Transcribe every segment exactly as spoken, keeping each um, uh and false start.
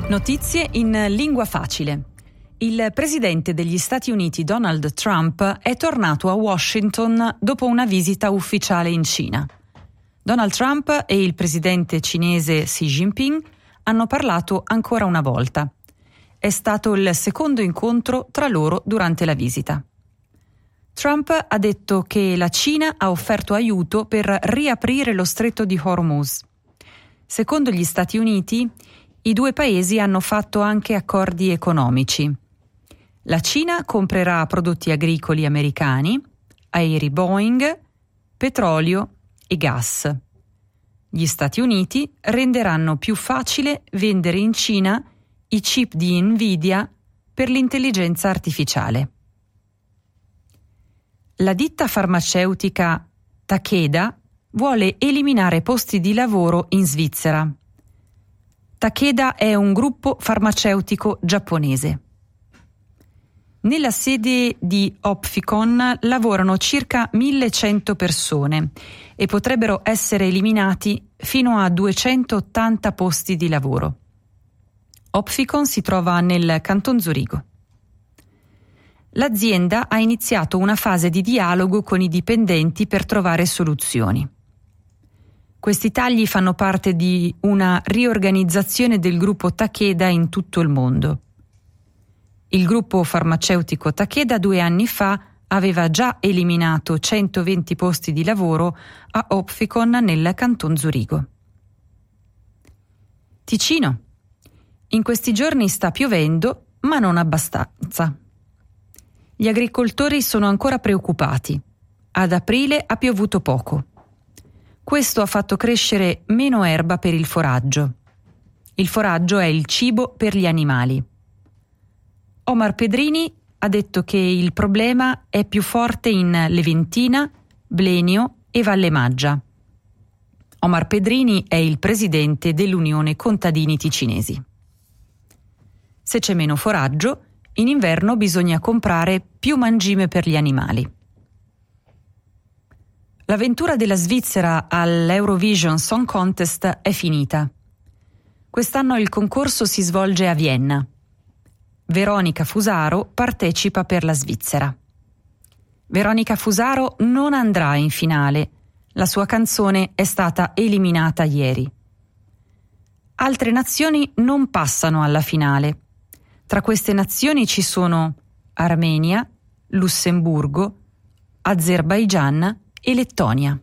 Notizie in lingua facile. Il presidente degli Stati Uniti Donald Trump è tornato a Washington dopo una visita ufficiale in Cina. Donald Trump e il presidente cinese Xi Jinping hanno parlato ancora una volta. È stato il secondo incontro tra loro durante la visita. Trump ha detto che la Cina ha offerto aiuto per riaprire lo stretto di Hormuz. Secondo gli Stati Uniti, i due paesi hanno fatto anche accordi economici. La Cina comprerà prodotti agricoli americani, aerei Boeing, petrolio e gas. Gli Stati Uniti renderanno più facile vendere in Cina i chip di Nvidia per l'intelligenza artificiale. La ditta farmaceutica Takeda vuole eliminare posti di lavoro in Svizzera. Takeda è un gruppo farmaceutico giapponese. Nella sede di Opfikon lavorano circa millecento persone e potrebbero essere eliminati fino a duecentottanta posti di lavoro. Opfikon si trova nel Canton Zurigo. L'azienda ha iniziato una fase di dialogo con i dipendenti per trovare soluzioni. Questi tagli fanno parte di una riorganizzazione del gruppo Takeda in tutto il mondo. Il gruppo farmaceutico Takeda due anni fa aveva già eliminato centoventi posti di lavoro a Opfikon nel Canton Zurigo. Ticino. In questi giorni sta piovendo, ma non abbastanza. Gli agricoltori sono ancora preoccupati. Ad aprile ha piovuto poco. Questo ha fatto crescere meno erba per il foraggio. Il foraggio è il cibo per gli animali. Omar Pedrini ha detto che il problema è più forte in Leventina, Blenio e Valle Maggia. Omar Pedrini è il presidente dell'Unione Contadini Ticinesi. Se c'è meno foraggio, in inverno bisogna comprare più mangime per gli animali. L'avventura della Svizzera all'Eurovision Song Contest è finita. Quest'anno il concorso si svolge a Vienna. Veronica Fusaro partecipa per la Svizzera. Veronica Fusaro non andrà in finale. La sua canzone è stata eliminata ieri. Altre nazioni non passano alla finale. Tra queste nazioni ci sono Armenia, Lussemburgo, Azerbaigian e Lettonia.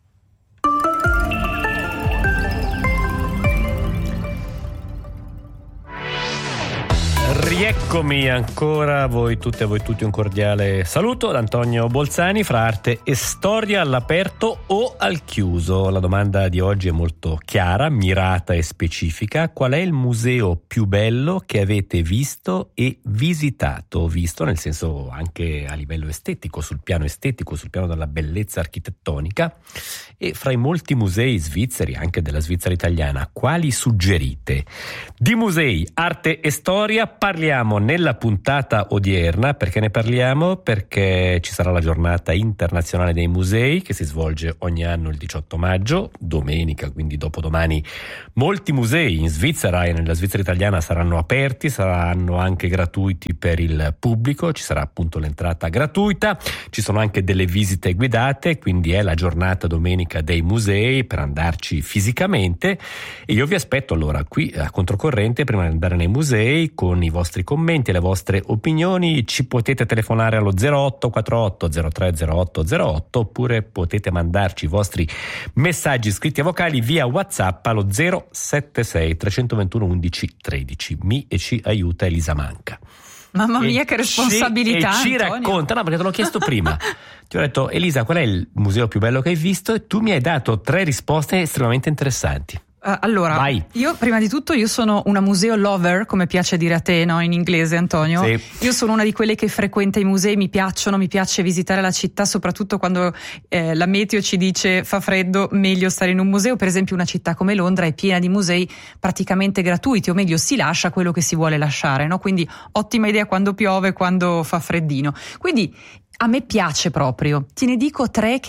Rieccomi ancora, voi tutte e voi tutti un cordiale saluto da Antonio Bolzani. Fra arte e storia, all'aperto o al chiuso? La domanda di oggi è molto chiara, mirata e specifica. Qual è il museo più bello che avete visto e visitato? Visto nel senso anche a livello estetico, sul piano estetico, sul piano della bellezza architettonica. E fra i molti musei svizzeri, anche della Svizzera italiana, quali suggerite? Di musei, arte e storia parliamo nella puntata odierna. Perché ne parliamo? Perché ci sarà la giornata internazionale dei musei che si svolge ogni anno il diciotto maggio, domenica, quindi dopodomani. Molti musei in Svizzera e nella Svizzera italiana saranno aperti, saranno anche gratuiti per il pubblico, ci sarà appunto l'entrata gratuita, ci sono anche delle visite guidate, quindi è la giornata domenica dei musei per andarci fisicamente. E io vi aspetto allora qui a Controcorrente prima di andare nei musei con i vostri commenti e le vostre opinioni. Ci potete telefonare allo zero otto quarantotto zero tre zero otto zero otto oppure potete mandarci i vostri messaggi scritti a vocali via WhatsApp allo zero sette sei tre due uno undici tredici. Mi e ci aiuta Elisa Manca. Mamma mia, e che responsabilità! Ci, e ci racconta, no, perché te l'ho chiesto prima. Ti ho detto, Elisa, qual è il museo più bello che hai visto? E tu mi hai dato tre risposte estremamente interessanti. Uh, allora, Vai. io prima di tutto io sono una museo lover, come piace dire a te, no, in inglese, Antonio. Sì. Io sono una di quelle che frequenta i musei, mi piacciono, mi piace visitare la città, soprattutto quando eh, la meteo ci dice fa freddo, meglio stare in un museo. Per esempio una città come Londra è piena di musei praticamente gratuiti, o meglio si lascia quello che si vuole lasciare, no? Quindi ottima idea quando piove, quando fa freddino. Quindi a me piace proprio. Te ne dico tre che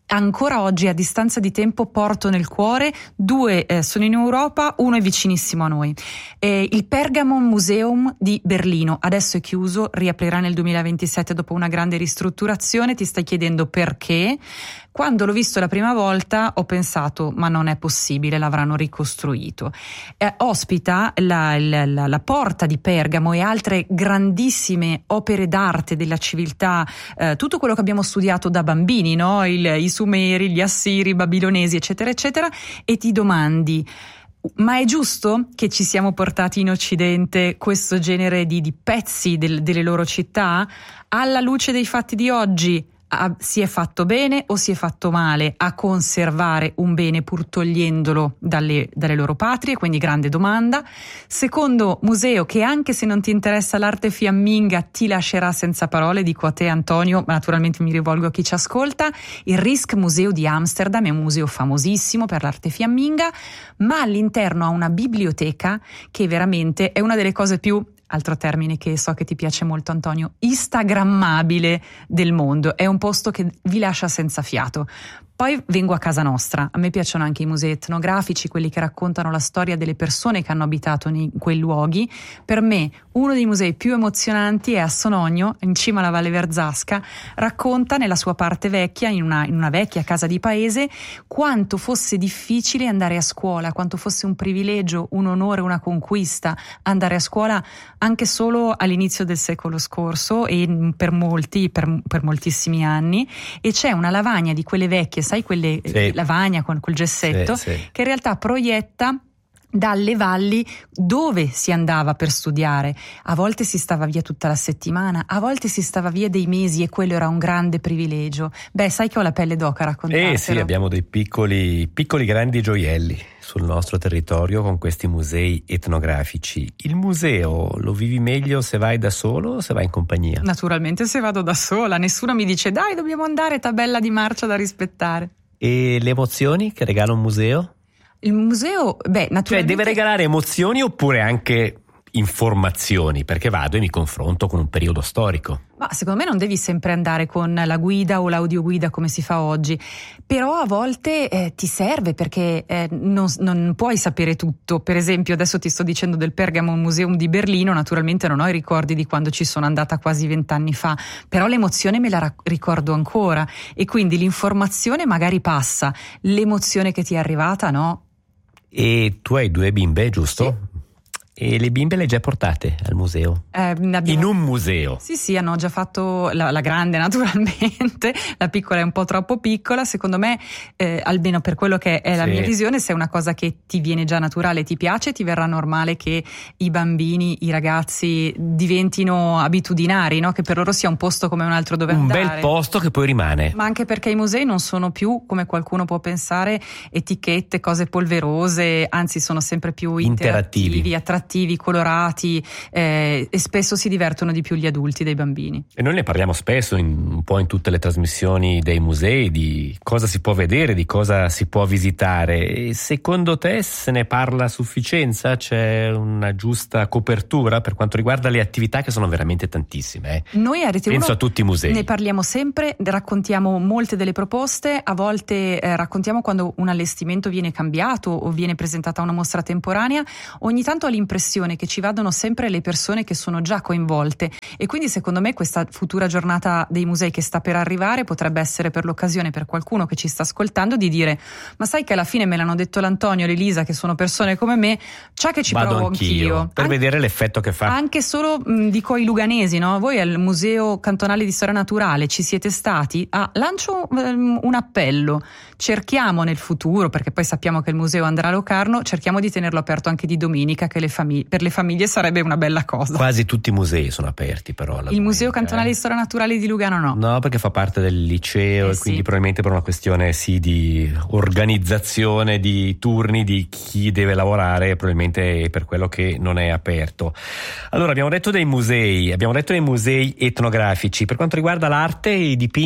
ancora oggi, a distanza di tempo, porto nel cuore. Due eh, sono in Europa, uno è vicinissimo a noi. Eh, il Pergamon Museum di Berlino adesso è chiuso, riaprirà nel duemilaventisette dopo una grande ristrutturazione. Ti stai chiedendo perché? Quando l'ho visto la prima volta ho pensato, ma non è possibile, l'avranno ricostruito. Eh, ospita la, la, la, la porta di Pergamo e altre grandissime opere d'arte della civiltà, eh, tutto quello che abbiamo studiato da bambini, no? Il, i Sumeri, gli Assiri, i Babilonesi, eccetera, eccetera, e ti domandi: ma è giusto che ci siamo portati in Occidente questo genere di, di pezzi del, delle loro città? Alla luce dei fatti di oggi, Ah, si è fatto bene o si è fatto male a conservare un bene pur togliendolo dalle, dalle loro patrie? Quindi grande domanda. Secondo museo che, anche se non ti interessa l'arte fiamminga, ti lascerà senza parole, dico a te Antonio, ma naturalmente mi rivolgo a chi ci ascolta. Il Rijksmuseum di Amsterdam è un museo famosissimo per l'arte fiamminga, ma all'interno ha una biblioteca che veramente è una delle cose più, altro termine che so che ti piace molto Antonio, instagrammabile del mondo. È un posto che vi lascia senza fiato. Poi vengo a casa nostra. A me piacciono anche i musei etnografici, quelli che raccontano la storia delle persone che hanno abitato in quei luoghi. Per me uno dei musei più emozionanti è a Sonogno, in cima alla Valle Verzasca. Racconta nella sua parte vecchia, in una, in una vecchia casa di paese, quanto fosse difficile andare a scuola, quanto fosse un privilegio, un onore, una conquista andare a scuola anche solo all'inizio del secolo scorso e per molti, per, per moltissimi anni. E c'è una lavagna di quelle vecchie, sai, quelle sì. lavagna con quel gessetto, sì, sì. che in realtà proietta dalle valli dove si andava per studiare. A volte si stava via tutta la settimana, a volte si stava via dei mesi, e quello era un grande privilegio. Beh, sai che ho la pelle d'oca a raccontartelo. Eh sì, abbiamo dei piccoli, piccoli grandi gioielli sul nostro territorio con questi musei etnografici. Il museo lo vivi meglio se vai da solo o se vai in compagnia? Naturalmente se vado da sola, nessuno mi dice dai dobbiamo andare, tabella di marcia da rispettare. E le emozioni che regala un museo? Il museo, beh, naturalmente... Cioè deve regalare emozioni oppure anche informazioni? Perché vado e mi confronto con un periodo storico. Ma secondo me non devi sempre andare con la guida o l'audioguida come si fa oggi, però a volte eh, ti serve, perché eh, non, non puoi sapere tutto. Per esempio adesso ti sto dicendo del Pergamon Museum di Berlino, naturalmente non ho i ricordi di quando ci sono andata quasi vent'anni fa, però l'emozione me la ra- ricordo ancora, e quindi l'informazione magari passa, l'emozione che ti è arrivata no. E tu hai due bimbe, giusto? Sì. E le bimbe le hai già portate al museo? Eh, abbiamo... In un museo? Sì, sì, hanno già fatto la, la grande naturalmente, la piccola è un po' troppo piccola. Secondo me, eh, almeno per quello che è la sì. mia visione, se è una cosa che ti viene già naturale, ti piace, ti verrà normale che i bambini, i ragazzi diventino abitudinari, no? Che per loro sia un posto come un altro dove un andare. Un bel posto che poi rimane. Ma anche perché i musei non sono più, come qualcuno può pensare, etichette, cose polverose, anzi sono sempre più interattivi, interattivi attrattivi, colorati, eh, e spesso si divertono di più gli adulti dei bambini. E noi ne parliamo spesso in, un po' in tutte le trasmissioni dei musei, di cosa si può vedere, di cosa si può visitare. E secondo te se ne parla a sufficienza? C'è una giusta copertura per quanto riguarda le attività, che sono veramente tantissime? Eh? Noi a Rete Penso uno a tutti i musei. Ne parliamo sempre, raccontiamo molte delle proposte, a volte eh, raccontiamo quando un allestimento viene cambiato o viene presentata una mostra temporanea. Ogni tanto ho l'impressione che ci vadano sempre le persone che sono già coinvolte, e quindi secondo me questa futura giornata dei musei che sta per arrivare potrebbe essere per l'occasione, per qualcuno che ci sta ascoltando, di dire: ma sai che alla fine me l'hanno detto l'Antonio e l'Elisa, che sono persone come me, ciò che ci Vado provo anch'io, anch'io per An- vedere l'effetto che fa. Anche solo mh, dico ai luganesi, no? Voi al Museo Cantonale di Storia Naturale ci siete stati? Ah, lancio um, un appello: cerchiamo nel futuro, perché poi sappiamo che il museo andrà a Locarno, cerchiamo di tenerlo aperto anche di domenica, che le famiglie, per le famiglie sarebbe una bella cosa. Quasi tutti i musei sono aperti però la il domenica, Museo Cantonale eh. di Storia Naturale di Lugano no. No, perché fa parte del liceo, eh e quindi sì. probabilmente per una questione sì di organizzazione di turni di chi deve lavorare, probabilmente è per quello che non è aperto. Allora abbiamo detto dei musei, abbiamo detto dei musei etnografici. Per quanto riguarda l'arte e i dipinti?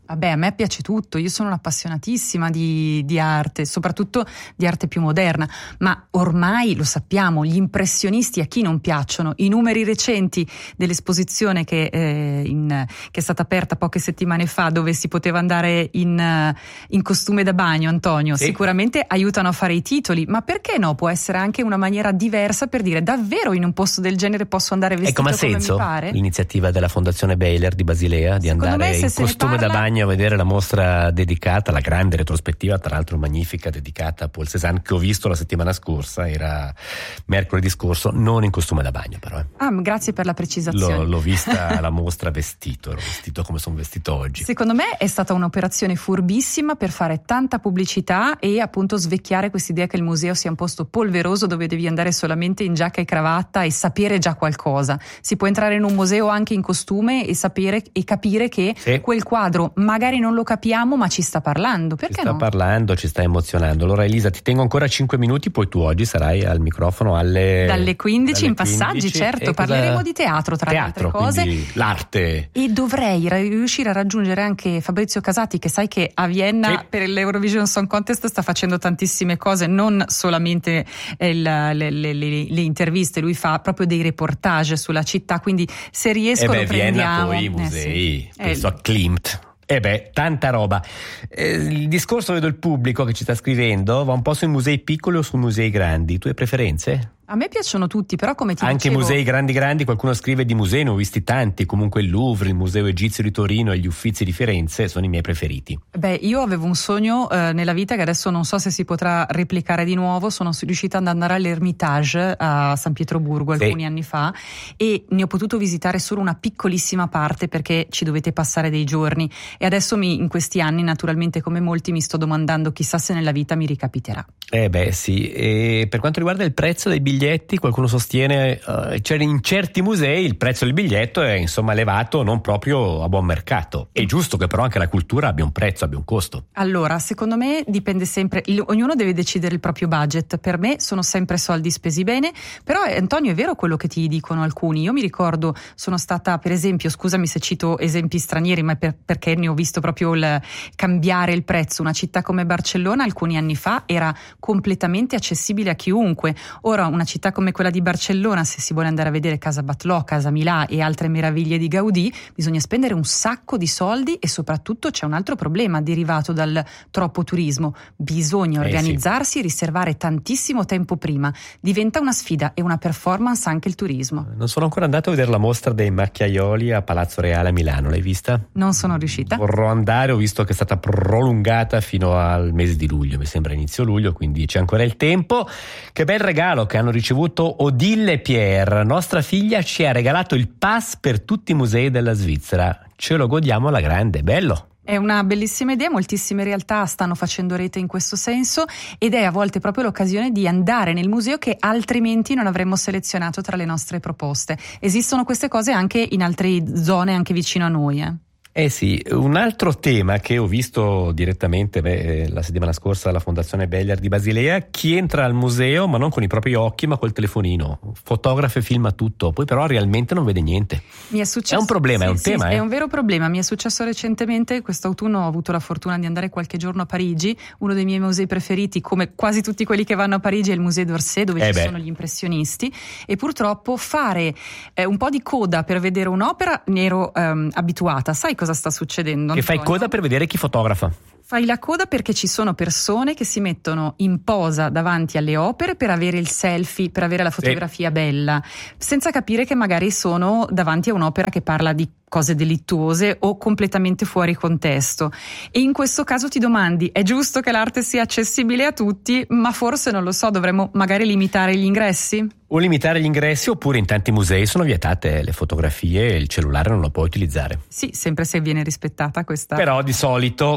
Vabbè, a me piace tutto, io sono un'appassionatissima di, di arte, soprattutto di arte più moderna, ma ormai lo sappiamo, gli impressionisti a chi non piacciono. I numeri recenti dell'esposizione che, eh, in, che è stata aperta poche settimane fa, dove si poteva andare in, in costume da bagno, Antonio, sì, sicuramente aiutano a fare i titoli, ma perché no? Può essere anche una maniera diversa per dire davvero in un posto del genere posso andare vestito ecco, come senso mi pare? L'iniziativa della Fondazione Baylor di Basilea di Secondo andare me, in costume parla... da bagno a vedere la mostra dedicata, la grande retrospettiva, tra l'altro magnifica, dedicata a Paul Cézanne, che ho visto la settimana scorsa, era mercoledì scorso, non in costume da bagno però. Eh. Ah, grazie per la precisazione. L'ho, l'ho vista alla mostra vestito, ero vestito come sono vestito oggi. Secondo me è stata un'operazione furbissima per fare tanta pubblicità e appunto svecchiare quest'idea che il museo sia un posto polveroso dove devi andare solamente in giacca e cravatta e sapere già qualcosa. Si può entrare in un museo anche in costume e sapere e capire che sì, quel quadro magari non lo capiamo ma ci sta parlando, perché ci sta no? parlando, ci sta emozionando. Allora Elisa, ti tengo ancora cinque minuti, poi tu oggi sarai al microfono alle dalle quindici dalle in passaggi, quindici, certo, parleremo cosa... di teatro tra teatro, le altre cose, l'arte, e dovrei riuscire a raggiungere anche Fabrizio Casati, che sai che a Vienna sì, per l'Eurovision Song Contest sta facendo tantissime cose, non solamente il, le, le, le, le interviste, lui fa proprio dei reportage sulla città, quindi se riesco eh beh, lo prendiamo. Vienna poi i musei, eh sì, penso a Klimt. Eh beh, tanta roba. Eh, il discorso, vedo il pubblico che ci sta scrivendo, va un po' sui musei piccoli o sui musei grandi. Tu hai preferenze? A me piacciono tutti, però come ti anche dicevo... musei grandi grandi, qualcuno scrive di musei, ne ho visti tanti, comunque il Louvre, il Museo Egizio di Torino e gli Uffizi di Firenze sono i miei preferiti. Beh, io avevo un sogno eh, nella vita che adesso non so se si potrà replicare di nuovo, sono riuscita ad andare all'Ermitage a San Pietroburgo alcuni sì, anni fa, e ne ho potuto visitare solo una piccolissima parte perché ci dovete passare dei giorni, e adesso mi, in questi anni naturalmente come molti mi sto domandando chissà se nella vita mi ricapiterà. Eh beh sì, e per quanto riguarda il prezzo dei biglietti, qualcuno sostiene uh, cioè in certi musei il prezzo del biglietto è insomma elevato, non proprio a buon mercato. È giusto che però anche la cultura abbia un prezzo, abbia un costo. Allora, secondo me dipende sempre, il, ognuno deve decidere il proprio budget. Per me sono sempre soldi spesi bene, però Antonio è vero quello che ti dicono alcuni. Io mi ricordo, sono stata per esempio, scusami se cito esempi stranieri, ma per, perché ne ho visto proprio il cambiare il prezzo. Una città come Barcellona alcuni anni fa era completamente accessibile a chiunque. Ora una città come quella di Barcellona, se si vuole andare a vedere Casa Batlló, Casa Milà e altre meraviglie di Gaudì, bisogna spendere un sacco di soldi, e soprattutto c'è un altro problema derivato dal troppo turismo: bisogna organizzarsi e eh sì. riservare tantissimo tempo prima. Diventa una sfida e una performance anche il turismo. Non sono ancora andato a vedere la mostra dei macchiaioli a Palazzo Reale a Milano, l'hai vista? Non sono riuscita. Vorrò andare, ho visto che è stata prolungata fino al mese di luglio, mi sembra inizio luglio, quindi c'è ancora il tempo. Che bel regalo che hanno ricevuto Odile e Pierre. Nostra figlia ci ha regalato il pass per tutti i musei della Svizzera, ce lo godiamo alla grande, bello. È una bellissima idea, moltissime realtà stanno facendo rete in questo senso, ed è a volte proprio l'occasione di andare nel museo che altrimenti non avremmo selezionato tra le nostre proposte. Esistono queste cose anche in altre zone, anche vicino a noi. Eh. Eh sì, un altro tema che ho visto direttamente beh, la settimana scorsa alla Fondazione Baylor di Basilea: chi entra al museo ma non con i propri occhi ma col telefonino, fotografa e filma tutto, poi però realmente non vede niente. Mi è successo, è un problema, sì, è un sì, tema. È eh. un vero problema, mi è successo recentemente, quest'autunno ho avuto la fortuna di andare qualche giorno a Parigi, uno dei miei musei preferiti, come quasi tutti quelli che vanno a Parigi, è il Musée d'Orsay, dove eh ci beh. sono gli impressionisti, e purtroppo fare eh, un po' di coda per vedere un'opera ne ero ehm, abituata. Sai cosa sta succedendo? Che fai coda per vedere chi fotografa. Fai la coda perché ci sono persone che si mettono in posa davanti alle opere per avere il selfie, per avere la fotografia sì. bella, senza capire che magari sono davanti a un'opera che parla di cose delittuose o completamente fuori contesto. E in questo caso ti domandi: è giusto che l'arte sia accessibile a tutti, ma forse, non lo so, dovremmo magari limitare gli ingressi? O limitare gli ingressi, oppure in tanti musei sono vietate le fotografie e il cellulare non lo puoi utilizzare. Sì, sempre se viene rispettata questa. Però di solito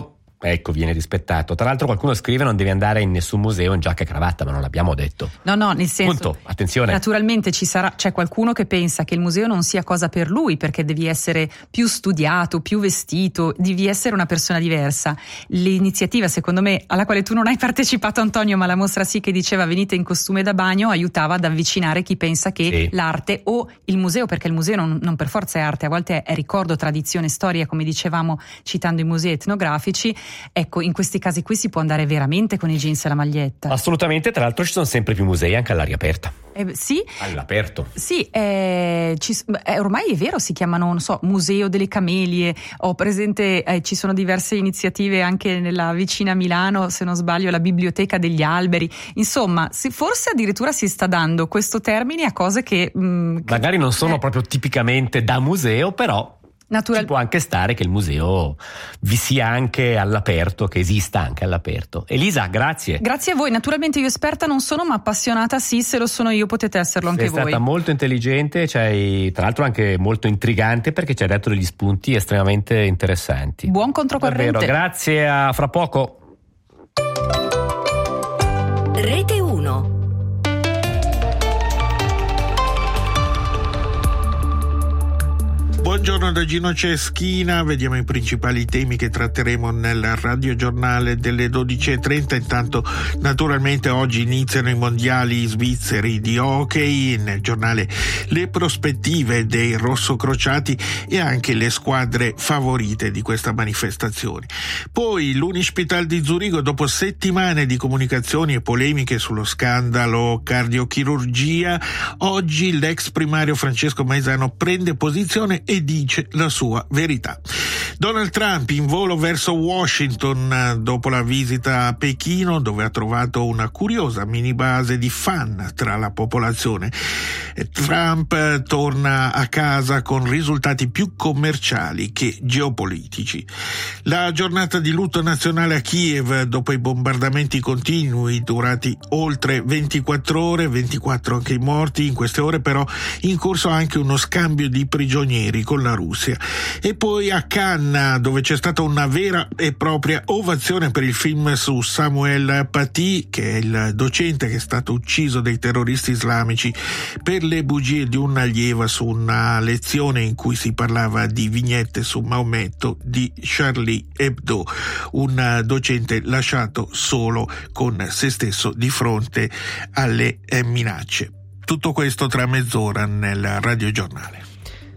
ecco, viene rispettato. Tra l'altro qualcuno scrive: non devi andare in nessun museo in giacca e cravatta, ma non l'abbiamo detto. No, no, nel senso, punto, attenzione. Naturalmente ci sarà, c'è qualcuno che pensa che il museo non sia cosa per lui, perché devi essere più studiato, più vestito, devi essere una persona diversa. L'iniziativa, secondo me, alla quale tu non hai partecipato, Antonio, ma la mostra sì, che diceva venite in costume da bagno, aiutava ad avvicinare chi pensa che sì. l'arte o il museo, perché il museo non, non per forza è arte, a volte è ricordo, tradizione, storia, come dicevamo citando i musei etnografici. Ecco, in questi casi qui si può andare veramente con i jeans e la maglietta. Assolutamente, tra l'altro ci sono sempre più musei anche all'aria aperta. Eh, sì, all'aperto. Sì, eh, ci, eh, ormai è vero, si chiamano, non so, Museo delle Camelie. Ho presente, eh, ci sono diverse iniziative anche nella vicina Milano, se non sbaglio, la Biblioteca degli Alberi. Insomma, si, forse addirittura si sta dando questo termine a cose che mh, magari non sono eh, proprio tipicamente da museo, però Natural... ci può anche stare che il museo vi sia anche all'aperto, che esista anche all'aperto. Elisa, grazie. Grazie a voi. Naturalmente io esperta non sono, ma appassionata sì, se lo sono io potete esserlo anche voi. voi. Sei stata molto intelligente, c'hai, tra l'altro anche molto intrigante, perché ci hai dato degli spunti estremamente interessanti. Buon controcorrente. Davvero, grazie, a fra poco. Rete uno. Buongiorno da Gino Ceschina, vediamo i principali temi che tratteremo nel radiogiornale delle dodici e trenta. Intanto naturalmente oggi iniziano i mondiali svizzeri di hockey, nel giornale le prospettive dei rossocrociati e anche le squadre favorite di questa manifestazione. Poi l'Unispital di Zurigo, dopo settimane di comunicazioni e polemiche sullo scandalo cardiochirurgia, oggi l'ex primario Francesco Maisano prende posizione e dice la sua verità. Donald Trump in volo verso Washington dopo la visita a Pechino, dove ha trovato una curiosa mini base di fan tra la popolazione. Trump torna a casa con risultati più commerciali che geopolitici. La giornata di lutto nazionale a Kiev dopo i bombardamenti continui durati oltre ventiquattro ore, ventiquattro anche i morti. In queste ore però in corso anche uno scambio di prigionieri con la Russia. E poi a Cannes, dove c'è stata una vera e propria ovazione per il film su Samuel Paty, che è il docente che è stato ucciso dai terroristi islamici per le bugie di una allieva su una lezione in cui si parlava di vignette su Maometto di Charlie Hebdo, un docente lasciato solo con se stesso di fronte alle eh, minacce. Tutto questo tra mezz'ora nel radiogiornale.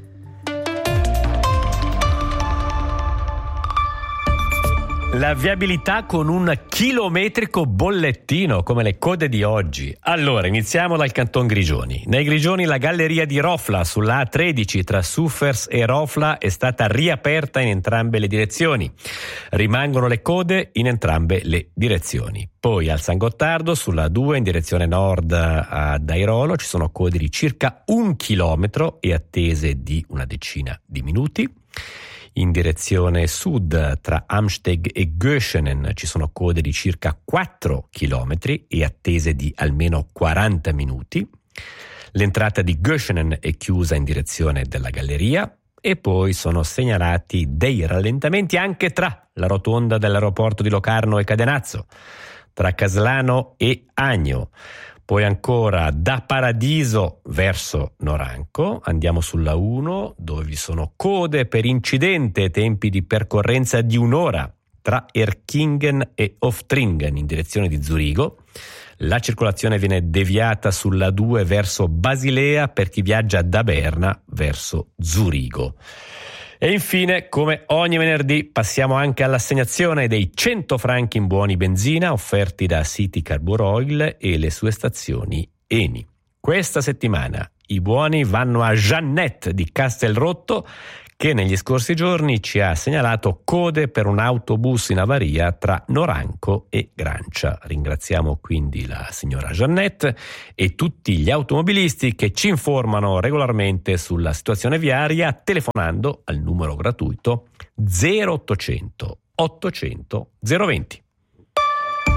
La viabilità con un chilometrico bollettino, come le code di oggi. Allora, iniziamo dal Canton Grigioni. Nei Grigioni la galleria di Rofla sulla A tredici tra Suffers e Rofla è stata riaperta in entrambe le direzioni. Rimangono le code in entrambe le direzioni. Poi al San Gottardo sulla due in direzione nord ad Airolo ci sono code di circa un chilometro e attese di una decina di minuti. In direzione sud tra Amsteg e Göschenen ci sono code di circa quattro chilometri e attese di almeno quaranta minuti. L'entrata di Göschenen è chiusa in direzione della galleria e poi sono segnalati dei rallentamenti anche tra la rotonda dell'aeroporto di Locarno e Cadenazzo, tra Caslano e Agno. Poi ancora da Paradiso verso Noranco andiamo sulla uno, dove vi sono code per incidente e tempi di percorrenza di un'ora tra Erkingen e Oftringen in direzione di Zurigo. La circolazione viene deviata sulla due verso Basilea per chi viaggia da Berna verso Zurigo. E infine, come ogni venerdì, passiamo anche all'assegnazione dei cento franchi in buoni benzina offerti da City Carbur Oil e le sue stazioni Eni. Questa settimana i buoni vanno a Jeannette di Castelrotto, che negli scorsi giorni ci ha segnalato code per un autobus in avaria tra Noranco e Grancia. Ringraziamo quindi la signora Jeannette e tutti gli automobilisti che ci informano regolarmente sulla situazione viaria telefonando al numero gratuito zero ottocento ottocento zero venti.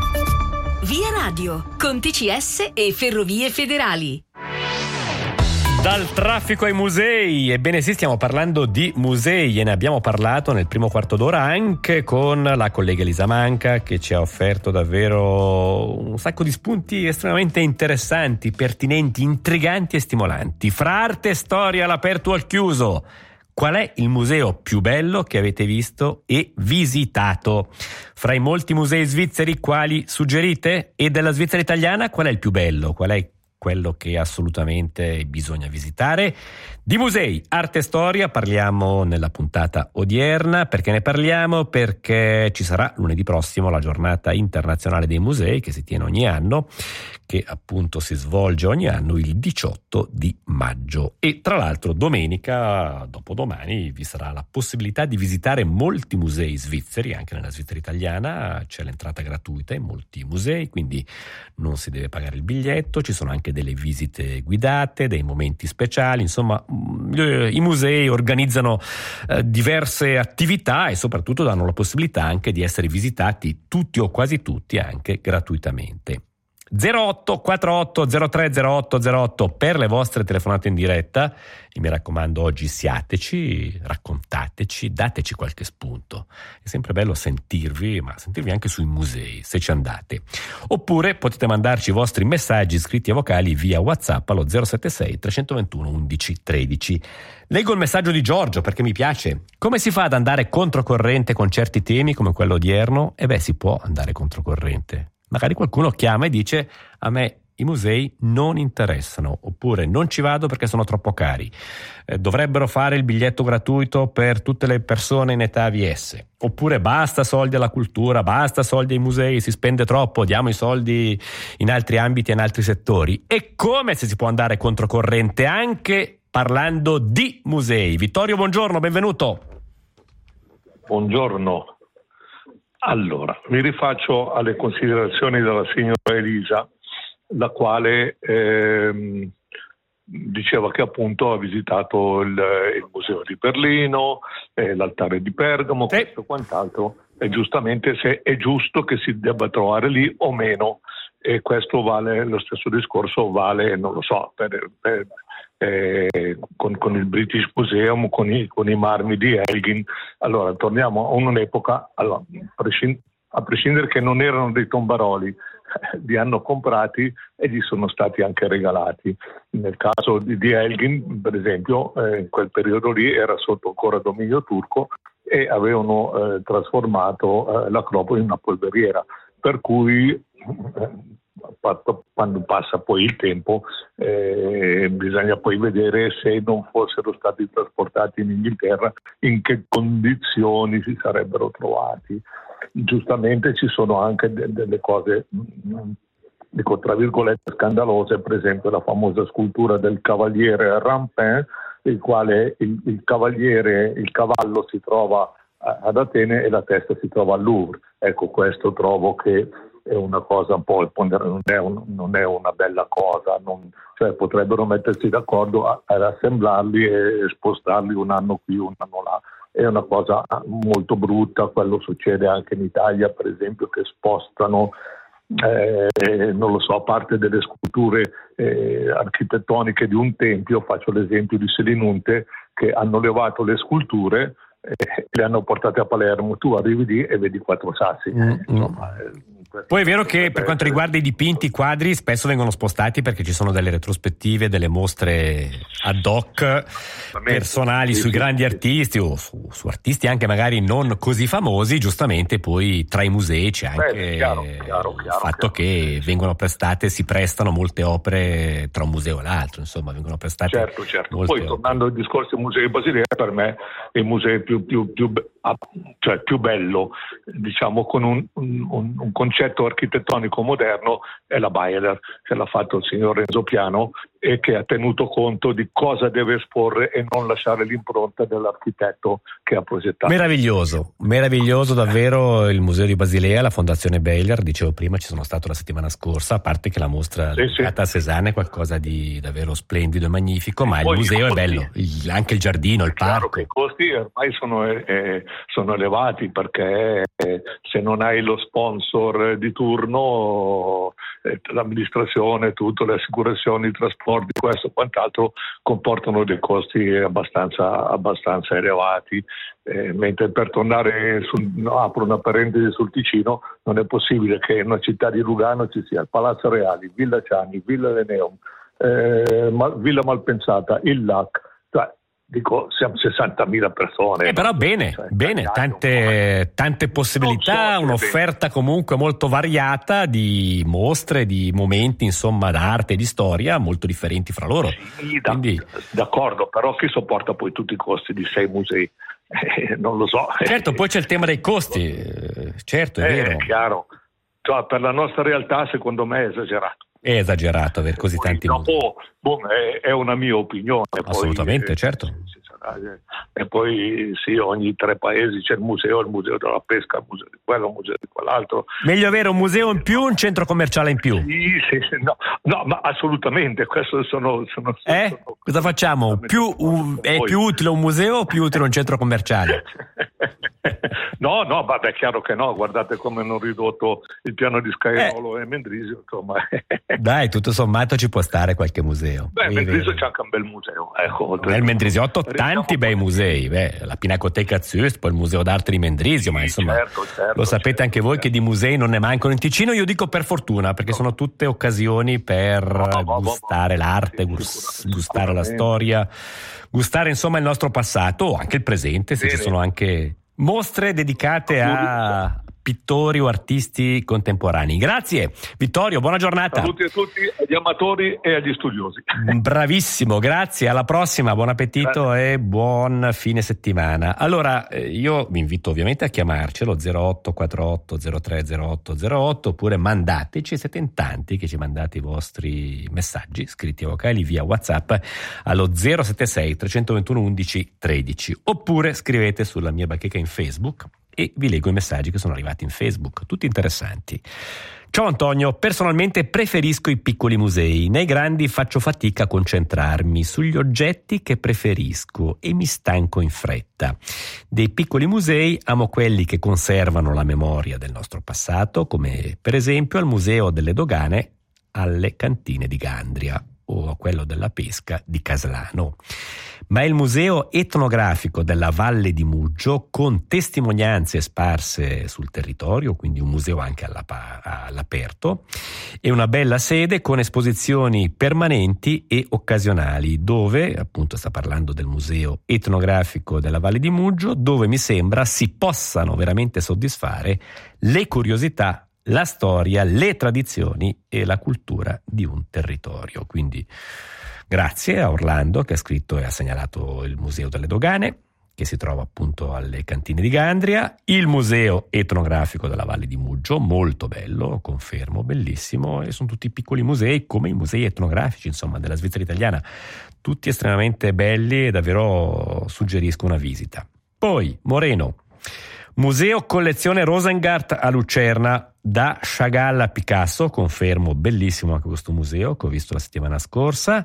Via Radio con T C S e Ferrovie Federali. Dal traffico ai musei, ebbene sì, stiamo parlando di musei e ne abbiamo parlato nel primo quarto d'ora anche con la collega Elisa Manca, che ci ha offerto davvero un sacco di spunti estremamente interessanti, pertinenti, intriganti e stimolanti. Fra arte e storia all'aperto o al chiuso, qual è il museo più bello che avete visto e visitato? Fra i molti musei svizzeri, quali suggerite? E della Svizzera italiana, qual è il più bello? Qual è quello che assolutamente bisogna visitare? Di musei, arte e storia parliamo nella puntata odierna. Perché ne parliamo? Perché ci sarà lunedì prossimo la giornata internazionale dei musei che si tiene ogni anno, che appunto si svolge ogni anno il diciotto di maggio. E tra l'altro domenica, dopodomani, vi sarà la possibilità di visitare molti musei svizzeri, anche nella Svizzera italiana c'è l'entrata gratuita in molti musei, quindi non si deve pagare il biglietto, ci sono anche delle visite guidate, dei momenti speciali, insomma i musei organizzano eh, diverse attività e soprattutto danno la possibilità anche di essere visitati tutti o quasi tutti anche gratuitamente. zero otto quattro otto zero tre zero otto zero otto per le vostre telefonate in diretta e mi raccomando oggi siateci, raccontateci, dateci qualche spunto. È sempre bello sentirvi, ma sentirvi anche sui musei se ci andate. Oppure potete mandarci i vostri messaggi scritti e vocali via WhatsApp allo zero sette sei tre due uno undici tredici. Leggo il messaggio di Giorgio perché mi piace. Come si fa ad andare controcorrente con certi temi come quello odierno? E beh, si può andare controcorrente. Magari qualcuno chiama e dice: a me i musei non interessano, oppure non ci vado perché sono troppo cari, eh, dovrebbero fare il biglietto gratuito per tutte le persone in età A V S, oppure basta soldi alla cultura, basta soldi ai musei, si spende troppo, diamo i soldi in altri ambiti e in altri settori. E come se si può andare controcorrente anche parlando di musei? Vittorio, buongiorno, benvenuto. Buongiorno. Allora, mi rifaccio alle considerazioni della signora Elisa, la quale ehm, diceva che appunto ha visitato il, il museo di Berlino, eh, l'altare di Bergamo, sì, questo e quant'altro, e giustamente se è giusto che si debba trovare lì o meno, e questo vale, lo stesso discorso vale, non lo so, per, per Eh, con, con il British Museum, con i, con i marmi di Elgin. Allora torniamo a un'epoca, allora, a prescindere che non erano dei tombaroli, li hanno comprati e gli sono stati anche regalati. Nel caso di, di Elgin, per esempio, eh, in quel periodo lì era sotto ancora dominio turco e avevano eh, trasformato eh, l'acropoli in una polveriera, per cui eh, quando passa poi il tempo eh, bisogna poi vedere se non fossero stati trasportati in Inghilterra in che condizioni si sarebbero trovati. Giustamente ci sono anche de- delle cose dico tra virgolette scandalose, per esempio la famosa scultura del cavaliere Rampin, il quale il, il cavaliere, il cavallo si trova ad Atene e la testa si trova al Louvre. Ecco, questo trovo che è una cosa un po', non è, un, non è una bella cosa, non, cioè potrebbero mettersi d'accordo a, ad assemblarli e spostarli un anno qui, un anno là. È una cosa molto brutta. Quello succede anche in Italia, per esempio, che spostano, eh, non lo so, parte delle sculture eh, architettoniche di un tempio. Faccio l'esempio di Selinunte, che hanno levato le sculture e le hanno portate a Palermo. Tu arrivi lì e vedi quattro sassi. Mm, Insomma, mm. Poi è vero che per quanto riguarda i dipinti, i quadri spesso vengono spostati perché ci sono delle retrospettive, delle mostre ad hoc personali sui grandi artisti o su, su artisti anche magari non così famosi. Giustamente poi tra i musei c'è anche Beh, chiaro, chiaro, chiaro, il fatto chiaro. che vengono prestate, si prestano molte opere tra un museo e l'altro, insomma vengono prestate certo, certo. molte Poi opere. Tornando al discorso dei musei di Basilea, per me il museo più, più, più, cioè più bello, diciamo, con un, un, un concetto architettonico moderno è la Bayer, che l'ha fatto il signor Renzo Piano e che ha tenuto conto di cosa deve esporre e non lasciare l'impronta dell'architetto che ha progettato. Meraviglioso, meraviglioso davvero il Museo di Basilea, la Fondazione Baylor. Dicevo prima, ci sono stato la settimana scorsa, a parte che la mostra sì, dedicata sì. a Cézanne è qualcosa di davvero splendido e magnifico, ma Poi il museo costi, è bello, il, anche il giardino, il è chiaro parco. Che i costi ormai sono, eh, sono elevati, perché eh, se non hai lo sponsor di turno, eh, l'amministrazione, tutto, le assicurazioni, i trasporti, trasporti, questo e quant'altro comportano dei costi abbastanza, abbastanza elevati, eh, mentre per tornare, su, no, apro una parentesi sul Ticino, non è possibile che in una città di Lugano ci sia il Palazzo Reali, Villa Ciani, Villa Leneum, eh, Villa Malpensata, il L A C, cioè, dico, siamo sessantamila persone. Eh, però bene, cioè, bene, tante, tante possibilità, so, un'offerta bene. Comunque molto variata di mostre, di momenti, insomma, d'arte e di storia molto differenti fra loro. Sì, da, Quindi... d'accordo, però chi sopporta poi tutti i costi di sei musei? Eh, non lo so. Certo, poi c'è il tema dei costi, eh, certo, è eh, vero. È chiaro, cioè, per la nostra realtà secondo me è esagerato. È esagerato avere così poi, tanti dopo, musei. Boh, è, è una mia opinione. Assolutamente, poi, certo. Eh, e poi sì, ogni tre paesi c'è il museo, il museo della pesca, il museo di quello, il museo di quell'altro. Meglio avere un museo in più, un centro commerciale in più. Sì, sì, sì, no, no, ma assolutamente, questo sono, sono, eh? sono Cosa facciamo? Più un, è più utile un museo o più utile un centro commerciale? No, no, vabbè, è chiaro che no, guardate come hanno ridotto il piano di Scairolo eh. e Mendrisio, insomma. Dai, tutto sommato ci può stare qualche museo. Beh, Mendrisio c'è anche un bel museo, ecco. Nel Mendrisiotto tanti bei musei, beh, la Pinacoteca Züst, poi il Museo d'arte di Mendrisio, sì, ma insomma, certo, certo, lo sapete certo, anche voi certo. Che di musei non ne mancano in Ticino, io dico per fortuna, perché no. sono tutte occasioni per no, no, no, gustare no, no, l'arte, sì, gust- gustare la storia, gustare insomma il nostro passato, o anche il presente, se Bene. Ci sono anche mostre dedicate a pittori o artisti contemporanei. Grazie Vittorio, buona giornata. Saluti a tutti, agli amatori e agli studiosi. Bravissimo, grazie, alla prossima, buon appetito grazie. E buon fine settimana. Allora io vi invito ovviamente a chiamarcelo zero otto quattro otto zero tre zero otto zero otto oppure mandateci, siete in tanti che ci mandate i vostri messaggi scritti o vocali via WhatsApp allo zero sette sei tre due uno undici tredici oppure scrivete sulla mia bacheca in Facebook e vi leggo i messaggi che sono arrivati in Facebook, tutti interessanti. Ciao Antonio, personalmente preferisco i piccoli musei, nei grandi faccio fatica a concentrarmi sugli oggetti che preferisco e mi stanco in fretta. Dei piccoli musei amo quelli che conservano la memoria del nostro passato, come per esempio al Museo delle Dogane alle Cantine di Gandria o a quello della pesca di Caslano. Ma il museo etnografico della Valle di Muggio, con testimonianze sparse sul territorio, quindi un museo anche all'aperto, e una bella sede con esposizioni permanenti e occasionali, dove, appunto sta parlando del museo etnografico della Valle di Muggio, dove mi sembra si possano veramente soddisfare le curiosità, la storia, le tradizioni e la cultura di un territorio. Quindi grazie a Orlando che ha scritto e ha segnalato il Museo delle Dogane, che si trova appunto alle Cantine di Gandria, il Museo etnografico della Valle di Muggio, molto bello, confermo, bellissimo, e sono tutti piccoli musei come i musei etnografici, insomma, della Svizzera italiana, tutti estremamente belli e davvero suggerisco una visita. Poi Moreno, Museo Collezione Rosengart a Lucerna, da Chagall a Picasso, confermo, bellissimo anche questo museo che ho visto la settimana scorsa.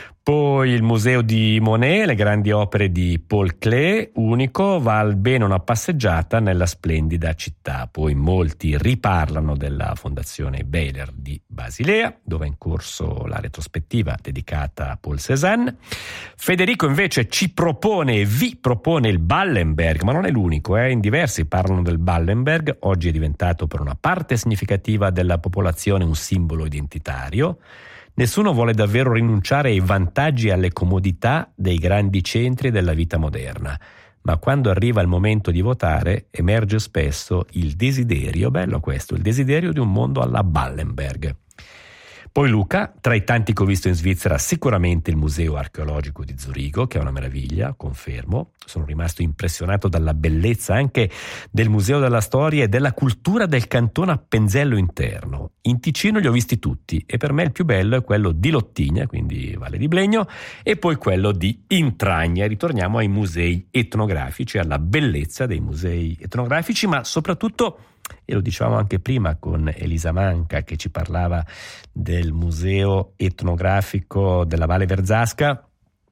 Poi il museo di Monet, le grandi opere di Paul Klee, unico, val bene una passeggiata nella splendida città. Poi molti riparlano della Fondazione Baylor di Basilea, dove è in corso la retrospettiva dedicata a Paul Cézanne. Federico invece ci propone e vi propone il Ballenberg, ma non è l'unico, eh? In diversi parlano del Ballenberg, oggi è diventato per una parte significativa della popolazione un simbolo identitario. Nessuno vuole davvero rinunciare ai vantaggi e alle comodità dei grandi centri della vita moderna, ma quando arriva il momento di votare emerge spesso il desiderio, bello questo, il desiderio di un mondo alla Ballenberg. Poi Luca, tra i tanti che ho visto in Svizzera, sicuramente il Museo Archeologico di Zurigo, che è una meraviglia, confermo. Sono rimasto impressionato dalla bellezza anche del Museo della Storia e della cultura del cantone Appenzello interno. In Ticino li ho visti tutti e per me il più bello è quello di Lottigna, quindi Valle di Blegno, e poi quello di Intragna. Ritorniamo ai musei etnografici, alla bellezza dei musei etnografici, ma soprattutto, e lo dicevamo anche prima con Elisa Manca che ci parlava del museo etnografico della Valle Verzasca,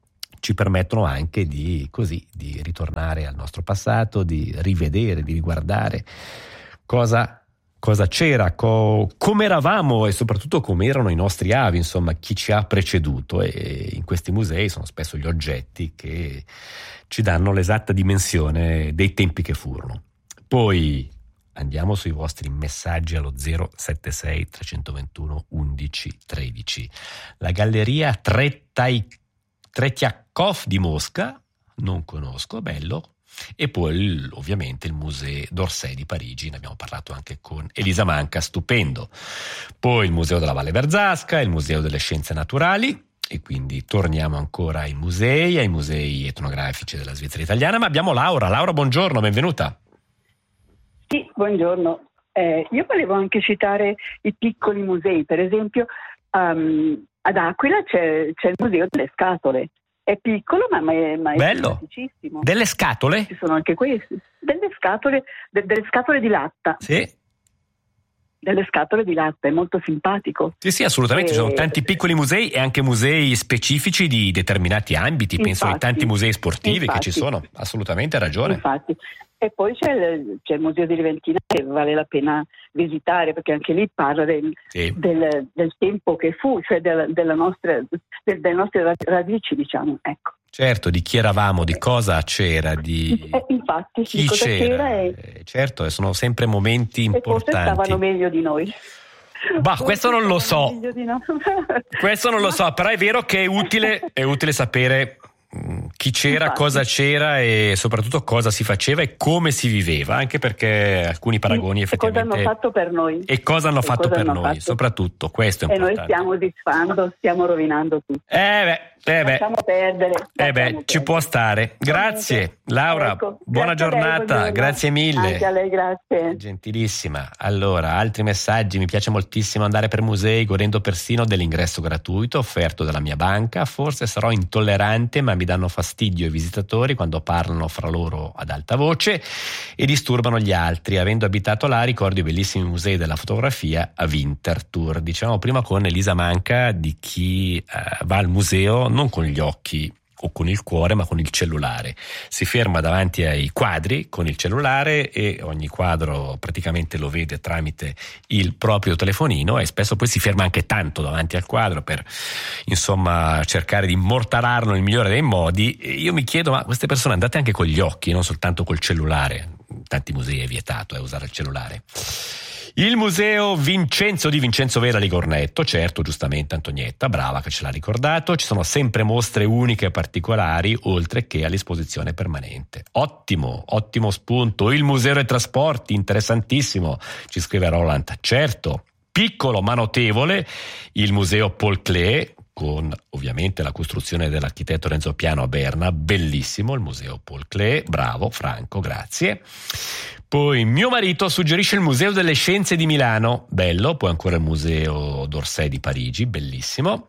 ci permettono anche di così di ritornare al nostro passato, di rivedere, di riguardare cosa cosa c'era, co- come eravamo e soprattutto come erano i nostri avi, insomma chi ci ha preceduto, e in questi musei sono spesso gli oggetti che ci danno l'esatta dimensione dei tempi che furono. Poi andiamo sui vostri messaggi allo zero sette sei tre due uno undici tredici. La galleria Tretai- Tretiakov di Mosca, non conosco, bello. E poi ovviamente il Museo d'Orsay di Parigi, ne abbiamo parlato anche con Elisa Manca, stupendo. Poi il Museo della Valle Verzasca, il Museo delle Scienze Naturali, e quindi torniamo ancora ai musei, ai musei etnografici della Svizzera italiana, ma abbiamo Laura. Laura, buongiorno, benvenuta. Sì, buongiorno. Eh, io volevo anche citare i piccoli musei, per esempio um, ad Aquila c'è, c'è il Museo delle Scatole. È piccolo, ma, ma è, ma è bello. Simpaticissimo. Delle scatole? Ci sono anche questi. Delle scatole, de, delle scatole di latta. Sì. Delle scatole di latta, è molto simpatico. Sì, sì, assolutamente. E... Ci sono tanti piccoli musei e anche musei specifici di determinati ambiti. Infatti, penso ai tanti musei sportivi infatti, che ci sono. Assolutamente hai ragione. Infatti. E poi c'è il, c'è il Museo di Leventina che vale la pena visitare, perché anche lì parla del, sì. del, del tempo che fu, cioè della, della nostra, del, delle nostre radici, diciamo. Ecco. Certo, di chi eravamo, di cosa c'era, di eh, infatti, chi di cosa c'era. c'era e... eh, certo, sono sempre momenti e importanti. forse stavano meglio di noi. Bah, questo non lo so. No. Questo non lo so, però è vero che è utile, è utile sapere chi c'era, infatti, cosa c'era e soprattutto cosa si faceva e come si viveva, anche perché alcuni paragoni effettivamente... E cosa hanno fatto per noi. E cosa hanno e fatto cosa per hanno noi, fatto. Soprattutto, questo è e importante. E noi stiamo disfando, stiamo rovinando tutto. Eh beh, eh beh. Lasciamo perdere. Eh beh, lasciamo ci perdere. può stare. Grazie, Laura, ecco, buona grazie giornata, lei, grazie mille. Anche a lei, grazie. Gentilissima. Allora, altri messaggi. Mi piace moltissimo andare per musei, godendo persino dell'ingresso gratuito offerto dalla mia banca. Forse sarò intollerante, ma mi danno fastidio i visitatori quando parlano fra loro ad alta voce e disturbano gli altri. Avendo abitato là, ricordo i bellissimi musei della fotografia a Winterthur. Dicevamo prima con Elisa Manca di chi eh, va al museo non con gli occhi o con il cuore, ma con il cellulare. Si ferma davanti ai quadri con il cellulare e ogni quadro praticamente lo vede tramite il proprio telefonino, e spesso poi si ferma anche tanto davanti al quadro per, insomma, cercare di immortalarlo nel migliore dei modi. E io mi chiedo, ma queste persone andate anche con gli occhi, non soltanto col cellulare? In tanti musei è vietato eh, usare il cellulare. Il museo Vincenzo di Vincenzo Vera di Cornetto, certo, giustamente Antonietta, brava che ce l'ha ricordato. Ci sono sempre mostre uniche e particolari, oltre che all'esposizione permanente. Ottimo, ottimo spunto. Il museo dei trasporti, interessantissimo, ci scrive Roland. Certo, piccolo ma notevole, il museo Paul Klee, con ovviamente la costruzione dell'architetto Renzo Piano a Berna, bellissimo il museo Paul Klee, bravo Franco, grazie. Poi mio marito suggerisce il Museo delle Scienze di Milano, bello, poi ancora il Museo d'Orsay di Parigi, bellissimo.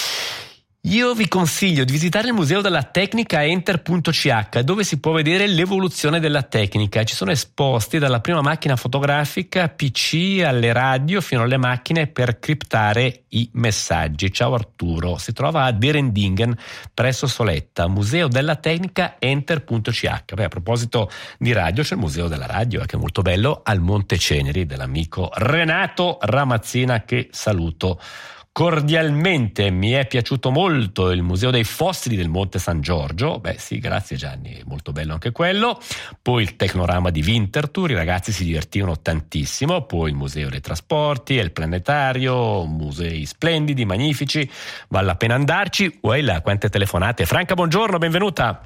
Io vi consiglio di visitare il Museo della Tecnica Enter punto c h, dove si può vedere l'evoluzione della tecnica. Ci sono esposti dalla prima macchina fotografica P C alle radio fino alle macchine per criptare i messaggi. Ciao Arturo, si trova a Derendingen presso Soletta, Museo della Tecnica Enter punto c h. Beh, a proposito di radio, c'è il Museo della Radio, che è molto bello, al Monte Ceneri, dell'amico Renato Ramazzina, che saluto cordialmente. Mi è piaciuto molto il Museo dei Fossili del Monte San Giorgio. Beh sì, grazie Gianni, molto bello anche quello. Poi il Tecnorama di Winterthur, i ragazzi si divertivano tantissimo. Poi il Museo dei Trasporti, il Planetario, musei splendidi, magnifici, vale la pena andarci. Uela, quante telefonate. Franca, buongiorno, benvenuta.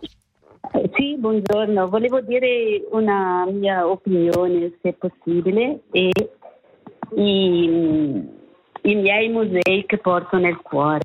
Sì, buongiorno. Volevo dire una mia opinione, se possibile, e i i miei musei che porto nel cuore.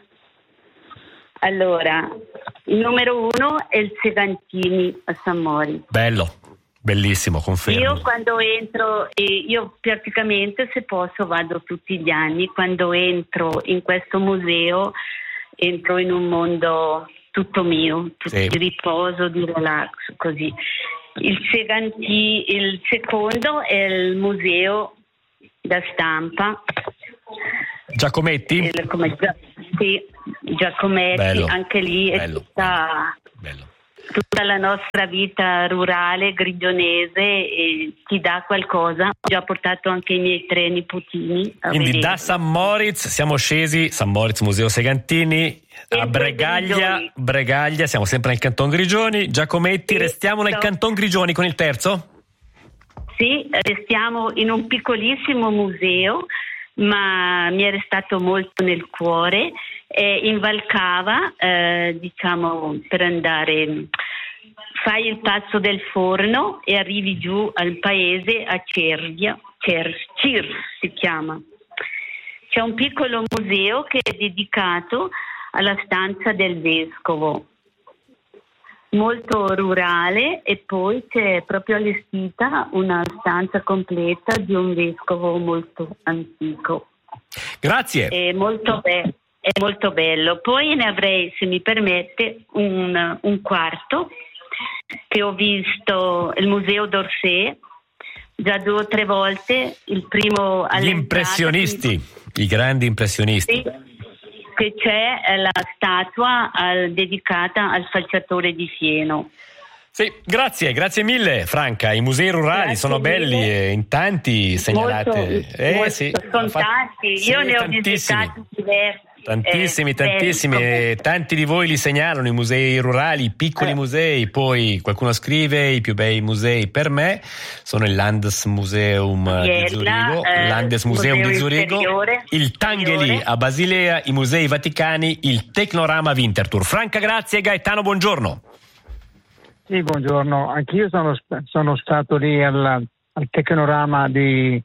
Allora, il numero uno è il Segantini a San Mori. Bello, bellissimo, confermo. Io quando entro, io praticamente se posso vado tutti gli anni, quando entro in questo museo entro in un mondo tutto mio, tutto sì. di riposo, di relax, così. Il Segantini, il secondo è il museo da stampa. Giacometti? Il, come, sì, Giacometti, bello, anche lì è bello, tutta bello. tutta la nostra vita rurale, grigionese, e ti dà qualcosa. Ho già portato anche i miei tre nipotini. Quindi vedere. Da San Moritz siamo scesi, San Moritz Museo Segantini, a Bregaglia, Bregaglia, siamo sempre nel Canton Grigioni. Giacometti, sì, restiamo nel Canton Grigioni con il terzo? Sì, restiamo in un piccolissimo museo, ma mi è restato molto nel cuore. È in Valcava, eh, diciamo, per andare, fai il passo del Forno e arrivi giù al paese a Cervia, Cer, Cirs si chiama. C'è un piccolo museo che è dedicato alla stanza del vescovo, molto rurale, e poi c'è proprio allestita una stanza completa di un vescovo molto antico. Grazie. È molto, be- è molto bello. Poi ne avrei, se mi permette, un, un quarto che ho visto, il Museo d'Orsay, già due o tre volte. Il primo Gli impressionisti, quindi, i grandi impressionisti. Sì, che c'è la statua al, dedicata al falciatore di fieno. Sì, grazie, grazie mille Franca. I musei rurali grazie sono belli e in tanti segnalate. Molto, eh, molto, sì, sono fatto... tanti, sì, io ne ho tantissimi. visitati diversi. Tantissimi, eh, tantissimi, e tanti di voi li segnalano, i musei rurali, i piccoli eh. musei. Poi qualcuno scrive: i più bei musei per me sono il Landesmuseum Iella, di Zurigo, eh, Landesmuseum di Zurigo, il Tangheli a Basilea, i Musei Vaticani, il Tecnorama Winterthur. Franca, grazie. Gaetano, buongiorno. Sì, buongiorno. Anch'io sono, sono stato lì al, al Tecnorama di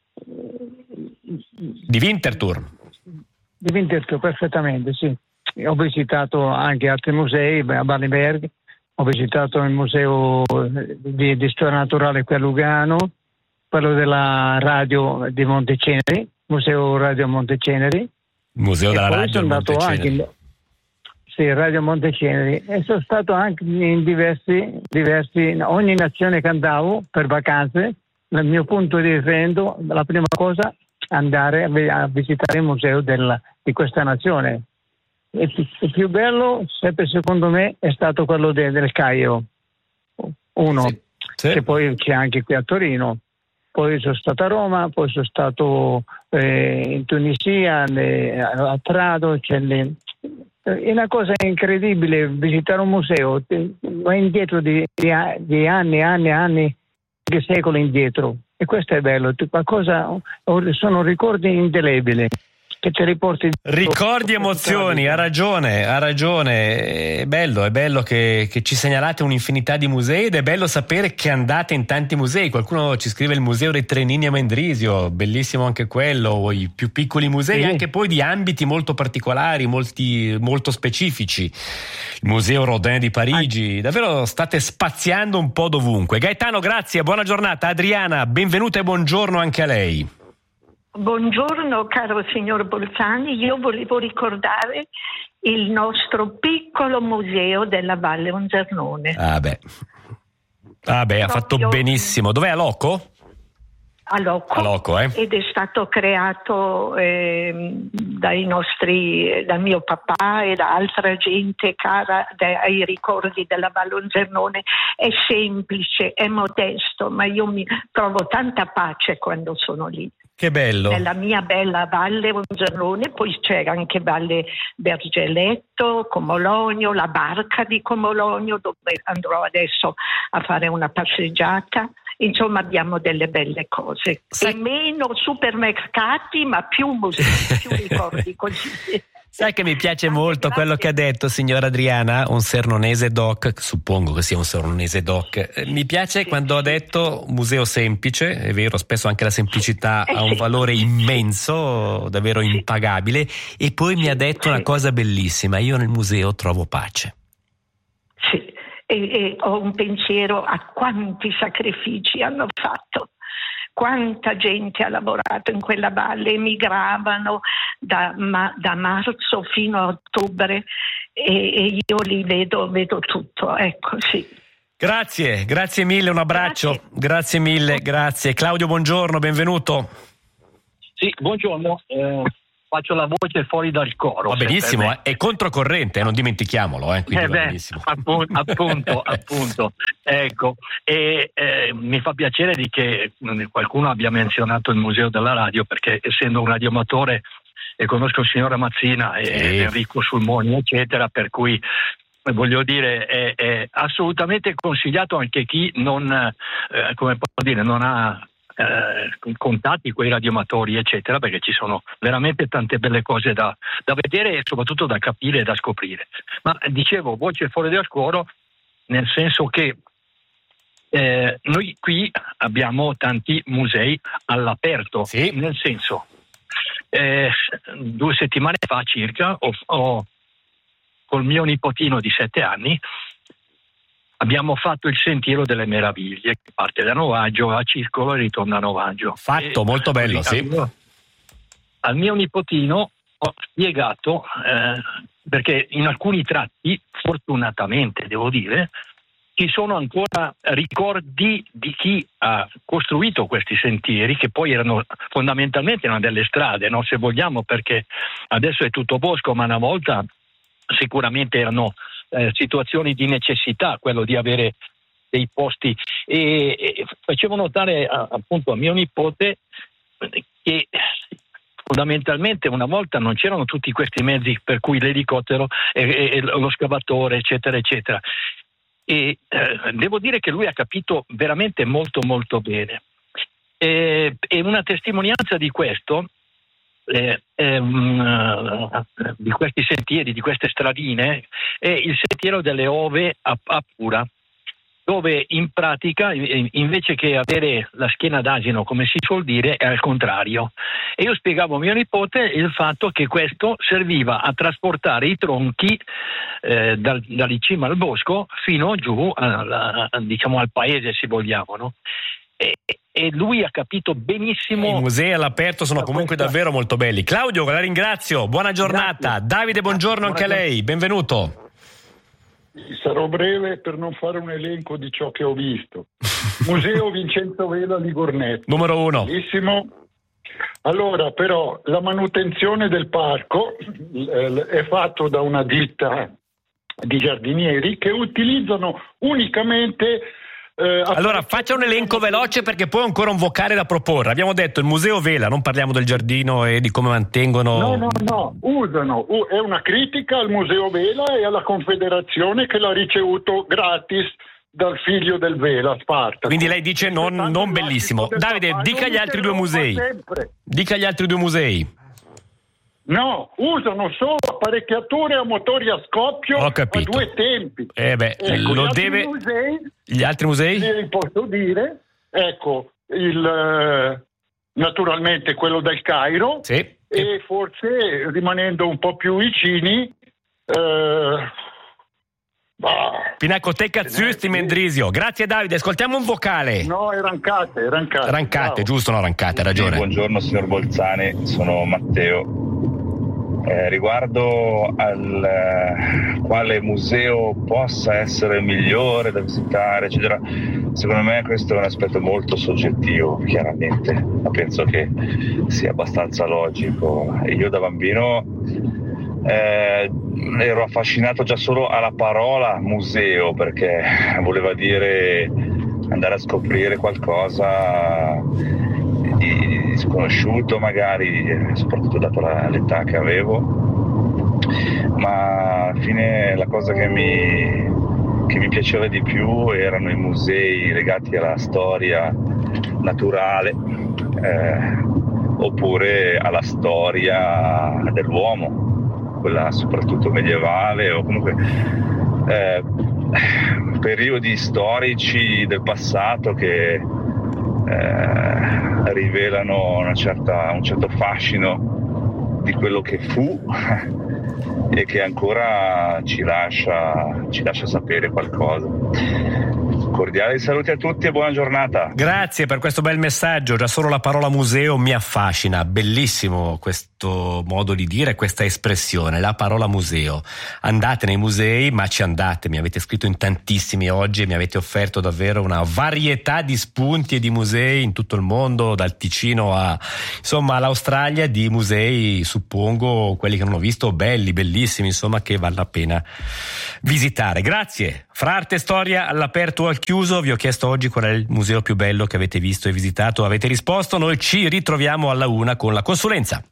di Winterthur. Di Winterthur, perfettamente, sì. Ho visitato anche altri musei a Bamberg, ho visitato il museo di, di storia naturale qui a Lugano, quello della radio di Monteceneri, museo radio Monteceneri. Museo della radio Monteceneri. Anche, sì, radio Monteceneri. E sono stato anche in diversi, diversi, ogni nazione che andavo per vacanze, dal mio punto di vista, la prima cosa andare a visitare il museo del, di questa nazione. Il, il più bello, sempre secondo me, è stato quello de, del Cairo, uno, sì, sì. Che poi c'è anche qui a Torino. Poi sono stato a Roma, poi sono stato eh, in Tunisia, le, a Trado. C'è le, è una cosa incredibile visitare un museo, va indietro di, di, di anni e anni e anni, di secoli indietro. E questo è bello, qualcosa, sono ricordi indelebili che ti riporti. Ricordi, emozioni, ha ragione, ha ragione. È bello, è bello che, che ci segnalate un'infinità di musei, ed è bello sapere che andate in tanti musei. Qualcuno ci scrive il Museo dei Trenini a Mendrisio, bellissimo anche quello, o i più piccoli musei, sì, anche poi di ambiti molto particolari, molti, molto specifici. Il Museo Rodin di Parigi, ah. Davvero state spaziando un po' dovunque. Gaetano, grazie, buona giornata. Adriana, benvenuta e buongiorno anche a lei. Buongiorno caro signor Bolzani, io volevo ricordare il nostro piccolo museo della Valle Ongernone. Ah beh, ah beh, ha fatto benissimo. Dov'è, a Loco? A Loco, a Loco eh? Ed è stato creato eh, dai nostri, da mio papà e da altra gente cara ai ricordi della Valle Ongernone. È semplice, è modesto, ma io mi trovo tanta pace quando sono lì. Che bello. Nella mia bella Valle Ongernone, poi c'è anche Valle Bergeletto, Comologno, la barca di Comologno, dove andrò adesso a fare una passeggiata. Insomma, abbiamo delle belle cose. Sai... E meno supermercati, ma più musei, più ricordi così. Sai che mi piace molto grazie. Quello che ha detto signora Adriana, un sernonese doc, suppongo che sia un sernonese doc. Mi piace sì, quando sì. ha detto museo semplice, è vero, spesso anche la semplicità eh, ha un sì. valore immenso, davvero sì. impagabile, e poi mi ha detto sì. una cosa bellissima: io nel museo trovo pace. Sì, e, e ho un pensiero a quanti sacrifici hanno fatto. Quanta gente ha lavorato in quella valle, emigravano da, ma, da marzo fino a ottobre, e, e io li vedo, vedo tutto, ecco, sì. Grazie, grazie mille, un abbraccio, grazie, grazie mille, grazie. Claudio, buongiorno, benvenuto. Sì, buongiorno. Eh, faccio la voce fuori dal coro. Va benissimo, è controcorrente, non dimentichiamolo, eh, quindi eh va beh, benissimo. Appunto, appunto, appunto. Ecco, e eh, mi fa piacere di che qualcuno abbia menzionato il Museo della Radio, perché essendo un radioamatore e conosco il signor Mazzina e sì. Enrico Sulmoni, eccetera, per cui voglio dire è, è assolutamente consigliato anche chi non, eh, come posso dire, non ha Eh, contatti quei radioamatori eccetera, perché ci sono veramente tante belle cose da, da vedere e soprattutto da capire e da scoprire. Ma dicevo, voce fuori dal coro, nel senso che eh, noi qui abbiamo tanti musei all'aperto, sì. Nel senso eh, due settimane fa circa ho, ho col mio nipotino di sette anni abbiamo fatto il Sentiero delle Meraviglie, che parte da Novaggio a Circolo e ritorna a Novaggio. Fatto, e, molto bello, al sì. Mio, al mio nipotino ho spiegato, eh, perché in alcuni tratti, fortunatamente devo dire, ci sono ancora ricordi di chi ha costruito questi sentieri, che poi erano fondamentalmente erano delle strade, no? Se vogliamo, perché adesso è tutto bosco, ma una volta sicuramente erano Eh, situazioni di necessità, quello di avere dei posti, e, e facevo notare a, appunto a mio nipote che fondamentalmente una volta non c'erano tutti questi mezzi, per cui l'elicottero e, e, e lo scavatore eccetera eccetera, e eh, devo dire che lui ha capito veramente molto molto bene, e, e una testimonianza di questo Eh, eh, um, di questi sentieri, di queste stradine, è il sentiero delle Ove a, a Pura, dove in pratica invece che avere la schiena d'asino, come si suol dire, è al contrario. E io spiegavo a mio nipote il fatto che questo serviva a trasportare i tronchi eh, dal, dall'icima al bosco fino giù a, a, diciamo al paese, se vogliamo, no? E, e lui ha capito benissimo. I musei all'aperto sono comunque questa... davvero molto belli. Claudio, la ringrazio, buona giornata. Grazie. Davide, buongiorno anche a lei, benvenuto. Sarò breve per non fare un elenco di ciò che ho visto. Museo Vincenzo Vela Ligornetto. Numero uno. Bellissimo. Allora, però, la manutenzione del parco eh, è fatto da una ditta di giardinieri che utilizzano unicamente... Eh, allora faccia un elenco veloce, perché poi ho ancora un vocale da proporre. Abbiamo detto il Museo Vela, non parliamo del giardino e di come mantengono. No, no, no, usano, uh, è una critica al Museo Vela e alla Confederazione che l'ha ricevuto gratis dal figlio del Vela, Spartaco. Quindi lei dice non, non bellissimo. Davide, dica gli altri due musei. Dica gli altri due musei. No, usano solo apparecchiature a motori a scoppio a due tempi. Eh beh, ecco, lo gli deve. Altri musei, gli altri musei? Li posso dire, ecco, il eh, naturalmente quello del Cairo, sì. E che... forse rimanendo un po' più vicini, eh, bah, Pinacoteca Züst in Mendrisio. Grazie Davide, ascoltiamo un vocale. No, è Rancate, è Rancate. Rancate, giusto, no, Rancate, hai ragione. Sì, buongiorno signor Bolzani, sono Matteo. Eh, riguardo al eh, quale museo possa essere migliore da visitare, eccetera, secondo me questo è un aspetto molto soggettivo, chiaramente, ma penso che sia abbastanza logico. Io da bambino eh, ero affascinato già solo alla parola museo, perché voleva dire andare a scoprire qualcosa di sconosciuto, magari, soprattutto dato la, l'età che avevo, ma alla fine la cosa che mi, che mi piaceva di più erano i musei legati alla storia naturale eh, oppure alla storia dell'uomo, quella soprattutto medievale, o comunque eh, periodi storici del passato che Eh, rivelano una certa, un certo fascino di quello che fu e che ancora ci lascia, ci lascia sapere qualcosa. Cordiali saluti a tutti e buona giornata. Grazie per questo bel messaggio. Già solo la parola museo mi affascina. Bellissimo questo modo di dire, questa espressione, la parola museo. Andate nei musei, ma ci andate. Mi avete scritto in tantissimi oggi e mi avete offerto davvero una varietà di spunti e di musei in tutto il mondo, dal Ticino a insomma all'Australia, di musei, suppongo, quelli che non ho visto, belli, bellissimi, insomma, che vale la pena visitare. Grazie. Fra arte e storia all'aperto o al chiuso, vi ho chiesto oggi qual è il museo più bello che avete visto e visitato, avete risposto, noi ci ritroviamo alla una con la consulenza.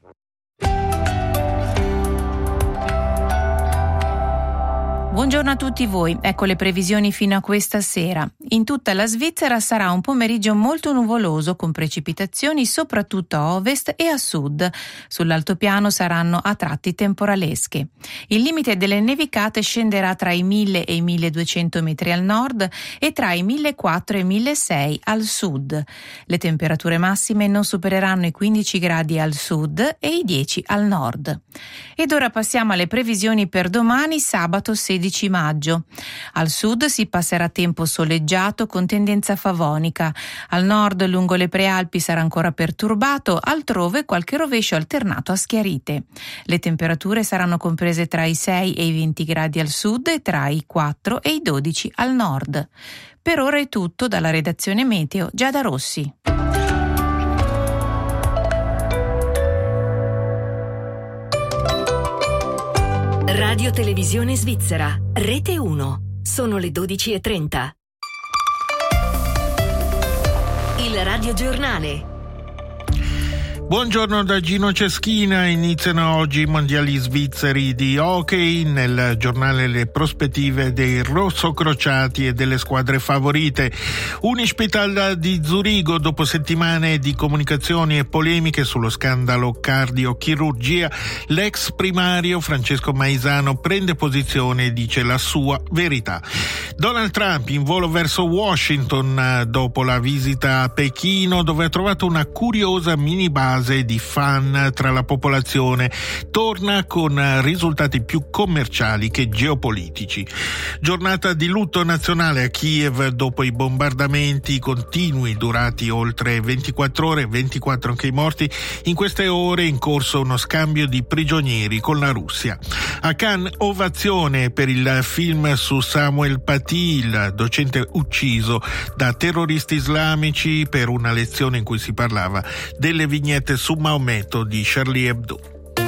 Buongiorno a tutti voi, ecco le previsioni fino a questa sera. In tutta la Svizzera sarà un pomeriggio molto nuvoloso con precipitazioni soprattutto a ovest e a sud. Sull'altopiano saranno a tratti temporalesche. Il limite delle nevicate scenderà tra i mille e i milleduecento metri al nord e tra i millequattrocento e i milleseicento al sud. Le temperature massime non supereranno i quindici gradi al sud e i dieci al nord. Ed ora passiamo alle previsioni per domani, sabato sedici maggio. Al sud si passerà tempo soleggiato con tendenza favonica. Al nord, lungo le prealpi, sarà ancora perturbato, altrove qualche rovescio alternato a schiarite. Le temperature saranno comprese tra i sei e i venti gradi al sud e tra i quattro e i dodici al nord. Per ora è tutto dalla redazione Meteo Giada Rossi. Radio Televisione Svizzera, Rete uno. Sono le dodici e trenta. Il Radio Giornale. Buongiorno da Gino Ceschina. Iniziano oggi i mondiali svizzeri di hockey. Nel giornale le prospettive dei rossocrociati e delle squadre favorite. Unispital di Zurigo, dopo settimane di comunicazioni e polemiche sullo scandalo cardiochirurgia, l'ex primario Francesco Maisano prende posizione e dice la sua verità. Donald Trump in volo verso Washington dopo la visita a Pechino, dove ha trovato una curiosa mini base di fan tra la popolazione, torna con risultati più commerciali che geopolitici. Giornata di lutto nazionale a Kiev dopo i bombardamenti continui durati oltre ventiquattro ore, ventiquattro anche i morti. In queste ore è in corso uno scambio di prigionieri con la Russia. A Cannes ovazione per il film su Samuel Paty, il docente ucciso da terroristi islamici per una lezione in cui si parlava delle vignette su Maometto di Charlie Hebdo.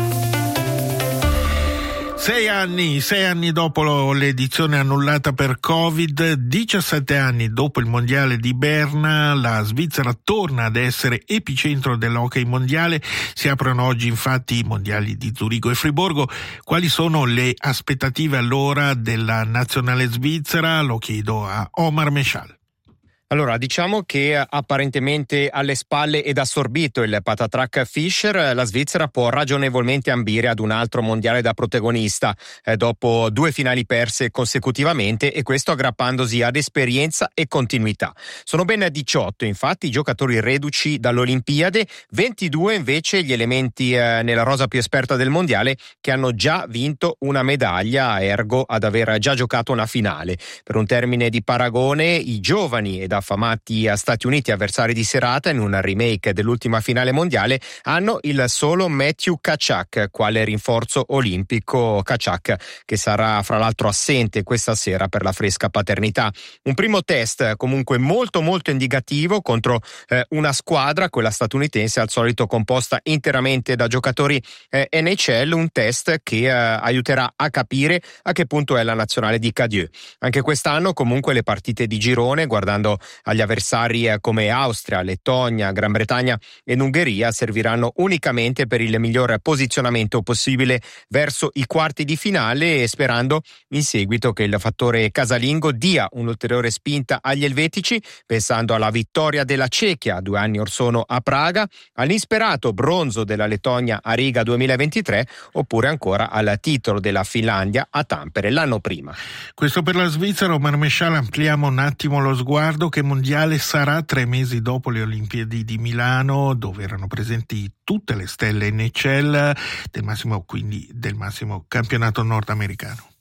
Sei anni, sei anni dopo l'edizione annullata per Covid, diciassette anni dopo il mondiale di Berna, la Svizzera torna ad essere epicentro dell'hockey mondiale. Si aprono oggi infatti i mondiali di Zurigo e Friburgo. Quali sono le aspettative allora della nazionale svizzera? Lo chiedo a Omar Meshal. Allora, diciamo che apparentemente alle spalle ed assorbito il patatrack Fischer, la Svizzera può ragionevolmente ambire ad un altro mondiale da protagonista, eh, dopo due finali perse consecutivamente, e questo aggrappandosi ad esperienza e continuità. Sono ben diciotto infatti i giocatori reduci dall'Olimpiade, ventidue invece gli elementi eh, nella rosa più esperta del mondiale che hanno già vinto una medaglia, ergo ad aver già giocato una finale. Per un termine di paragone, i giovani ed affamati Stati Uniti, avversari di serata in un remake dell'ultima finale mondiale, hanno il solo Matthew Tkachuk quale rinforzo olimpico. Tkachuk che sarà fra l'altro assente questa sera per la fresca paternità. Un primo test comunque molto molto indicativo contro eh, una squadra, quella statunitense, al solito composta interamente da giocatori eh, N H L, un test che eh, aiuterà a capire a che punto è la nazionale di Cadieux. Anche quest'anno comunque le partite di girone, guardando agli avversari come Austria, Lettonia, Gran Bretagna ed Ungheria, serviranno unicamente per il miglior posizionamento possibile verso i quarti di finale, e sperando in seguito che il fattore casalingo dia un'ulteriore spinta agli elvetici, pensando alla vittoria della Cechia due anni or sono a Praga, all'insperato bronzo della Lettonia a Riga duemilaventitré, oppure ancora al titolo della Finlandia a Tampere l'anno prima. Questo per la Svizzera. Omar Meshal, ampliamo un attimo lo sguardo. Che mondiale sarà tre mesi dopo le Olimpiadi di Milano, dove erano presenti tutte le stelle N H L del massimo, quindi del massimo campionato nordamericano?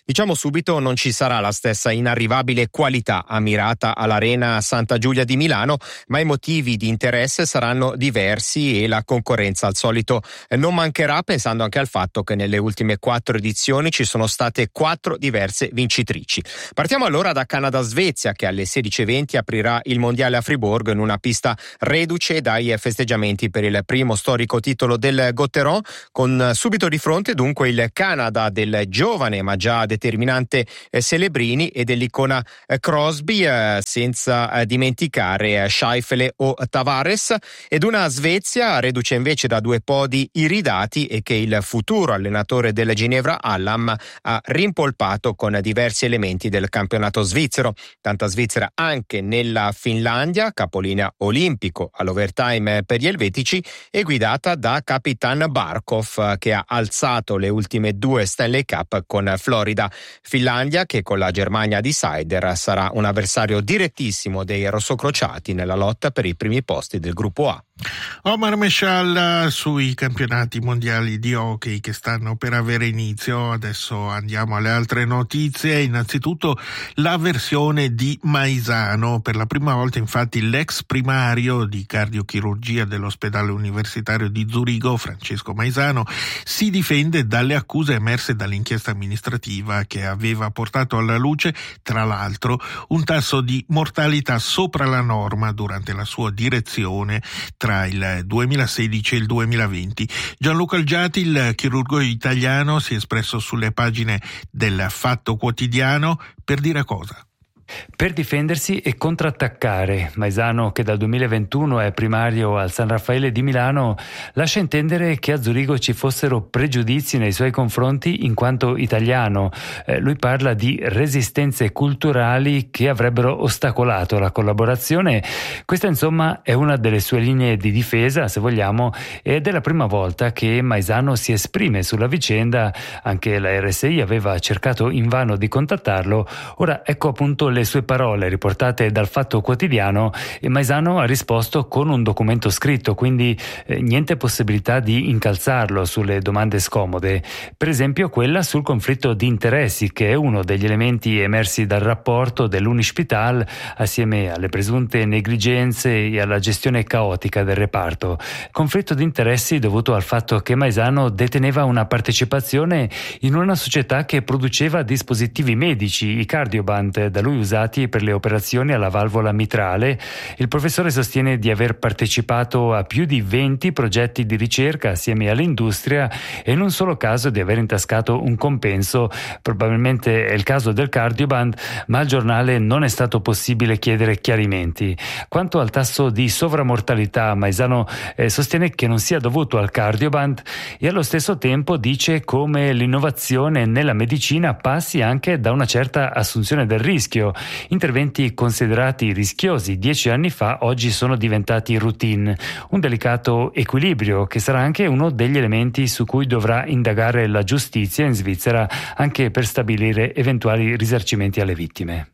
Diciamo subito, non ci sarà la stessa inarrivabile qualità ammirata all'Arena Santa Giulia di Milano, ma i motivi di interesse saranno diversi e la concorrenza al solito non mancherà, pensando anche al fatto che nelle ultime quattro edizioni ci sono state quattro diverse vincitrici. Partiamo allora da Canada-Svezia, che alle sedici e venti aprirà il mondiale a Friburgo in una pista reduce dai festeggiamenti per il primo storico titolo del Gotteron, con subito di fronte dunque il Canada del giovane ma già determinante eh, Celebrini e dell'icona eh, Crosby, eh, senza eh, dimenticare eh, Scheifele o Tavares, ed una Svezia reduce invece da due podi iridati e che il futuro allenatore del Ginevra Allam ha rimpolpato con diversi elementi del campionato svizzero. Tanta Svizzera anche nella Finlandia, capolinea olimpico all'overtime per gli elvetici e guidata da Capitan Barkov, che ha alzato le ultime due Stanley Cup con Florida. Finlandia che con la Germania di Seider sarà un avversario direttissimo dei rossocrociati nella lotta per i primi posti del gruppo A. Omar Mescial sui campionati mondiali di hockey che stanno per avere inizio. Adesso andiamo alle altre notizie. Innanzitutto la versione di Maisano. Per la prima volta infatti l'ex primario di cardiochirurgia dell'ospedale universitario di Zurigo, Francesco Maisano, si difende dalle accuse emerse dall'inchiesta amministrativa che aveva portato alla luce, tra l'altro, un tasso di mortalità sopra la norma durante la sua direzione tra il duemilasedici e il duemilaventi. Gianluca Algiati, il chirurgo italiano, si è espresso sulle pagine del Fatto Quotidiano per dire cosa? Per difendersi e contrattaccare, Maisano, che dal duemilaventuno è primario al San Raffaele di Milano, lascia intendere che a Zurigo ci fossero pregiudizi nei suoi confronti in quanto italiano. Eh, lui parla di resistenze culturali che avrebbero ostacolato la collaborazione. Questa insomma è una delle sue linee di difesa, se vogliamo, ed è la prima volta che Maisano si esprime sulla vicenda. Anche la R S I aveva cercato invano di contattarlo. Ora ecco appunto le sue parole riportate dal Fatto Quotidiano, e Maisano ha risposto con un documento scritto, quindi eh, niente possibilità di incalzarlo sulle domande scomode, per esempio quella sul conflitto di interessi, che è uno degli elementi emersi dal rapporto dell'Unispital assieme alle presunte negligenze e alla gestione caotica del reparto. Conflitto di interessi dovuto al fatto che Maisano deteneva una partecipazione in una società che produceva dispositivi medici, i Cardioband, da lui usati per le operazioni alla valvola mitrale. Il professore sostiene di aver partecipato a più di venti progetti di ricerca assieme all'industria e in un solo caso di aver intascato un compenso. Probabilmente è il caso del Cardioband, ma al giornale non è stato possibile chiedere chiarimenti. Quanto al tasso di sovramortalità, Maisano eh, sostiene che non sia dovuto al Cardioband e allo stesso tempo dice come l'innovazione nella medicina passi anche da una certa assunzione del rischio. Interventi considerati rischiosi dieci anni fa oggi sono diventati routine, un delicato equilibrio che sarà anche uno degli elementi su cui dovrà indagare la giustizia in Svizzera, anche per stabilire eventuali risarcimenti alle vittime.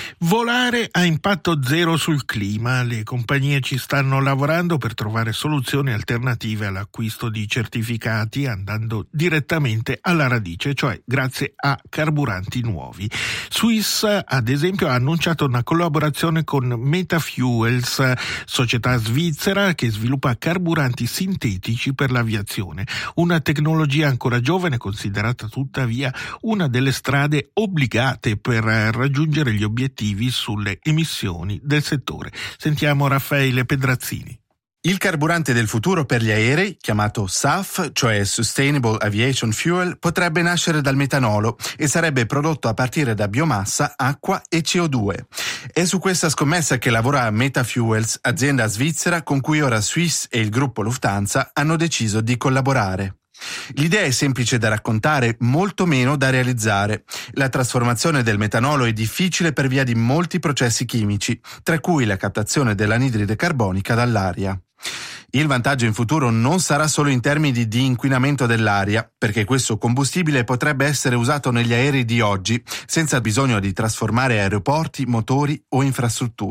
Volare a impatto zero sul clima. Le compagnie ci stanno lavorando per trovare soluzioni alternative all'acquisto di certificati, andando direttamente alla radice, cioè grazie a carburanti nuovi. Swiss, ad esempio, ha annunciato una collaborazione con Metafuels, società svizzera che sviluppa carburanti sintetici per l'aviazione, una tecnologia ancora giovane, considerata tuttavia una delle strade obbligate per raggiungere gli obiettivi sulle emissioni del settore. Sentiamo Raffaele Pedrazzini. Il carburante del futuro per gli aerei, chiamato S A F, cioè Sustainable Aviation Fuel, potrebbe nascere dal metanolo e sarebbe prodotto a partire da biomassa, acqua e C O due. È su questa scommessa che lavora Metafuels, azienda svizzera con cui ora Swiss e il gruppo Lufthansa hanno deciso di collaborare. L'idea è semplice da raccontare, molto meno da realizzare. La trasformazione del metanolo è difficile per via di molti processi chimici, tra cui la captazione dell'anidride carbonica dall'aria. Il vantaggio in futuro non sarà solo in termini di inquinamento dell'aria, perché questo combustibile potrebbe essere usato negli aerei di oggi, senza bisogno di trasformare aeroporti, motori o infrastrutture.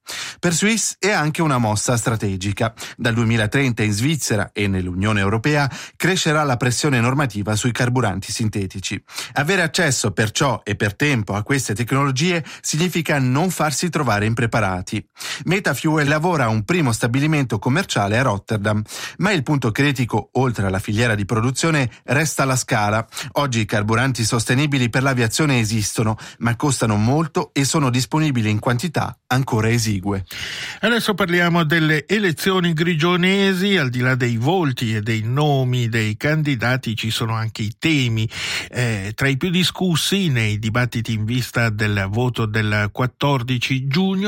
Per Suisse è anche una mossa strategica. Dal duemilatrenta in Svizzera e nell'Unione Europea crescerà la pressione normativa sui carburanti sintetici. Avere accesso perciò e per tempo a queste tecnologie significa non farsi trovare impreparati. Metafuel lavora a un primo stabilimento commerciale a Rotterdam, ma il punto critico, oltre alla filiera di produzione, resta la scala. Oggi i carburanti sostenibili per l'aviazione esistono, ma costano molto e sono disponibili in quantità ancora esigue. Adesso parliamo delle elezioni grigionesi. Al di là dei volti e dei nomi dei candidati ci sono anche i temi. Eh, tra i più discussi nei dibattiti in vista del voto del quattordici giugno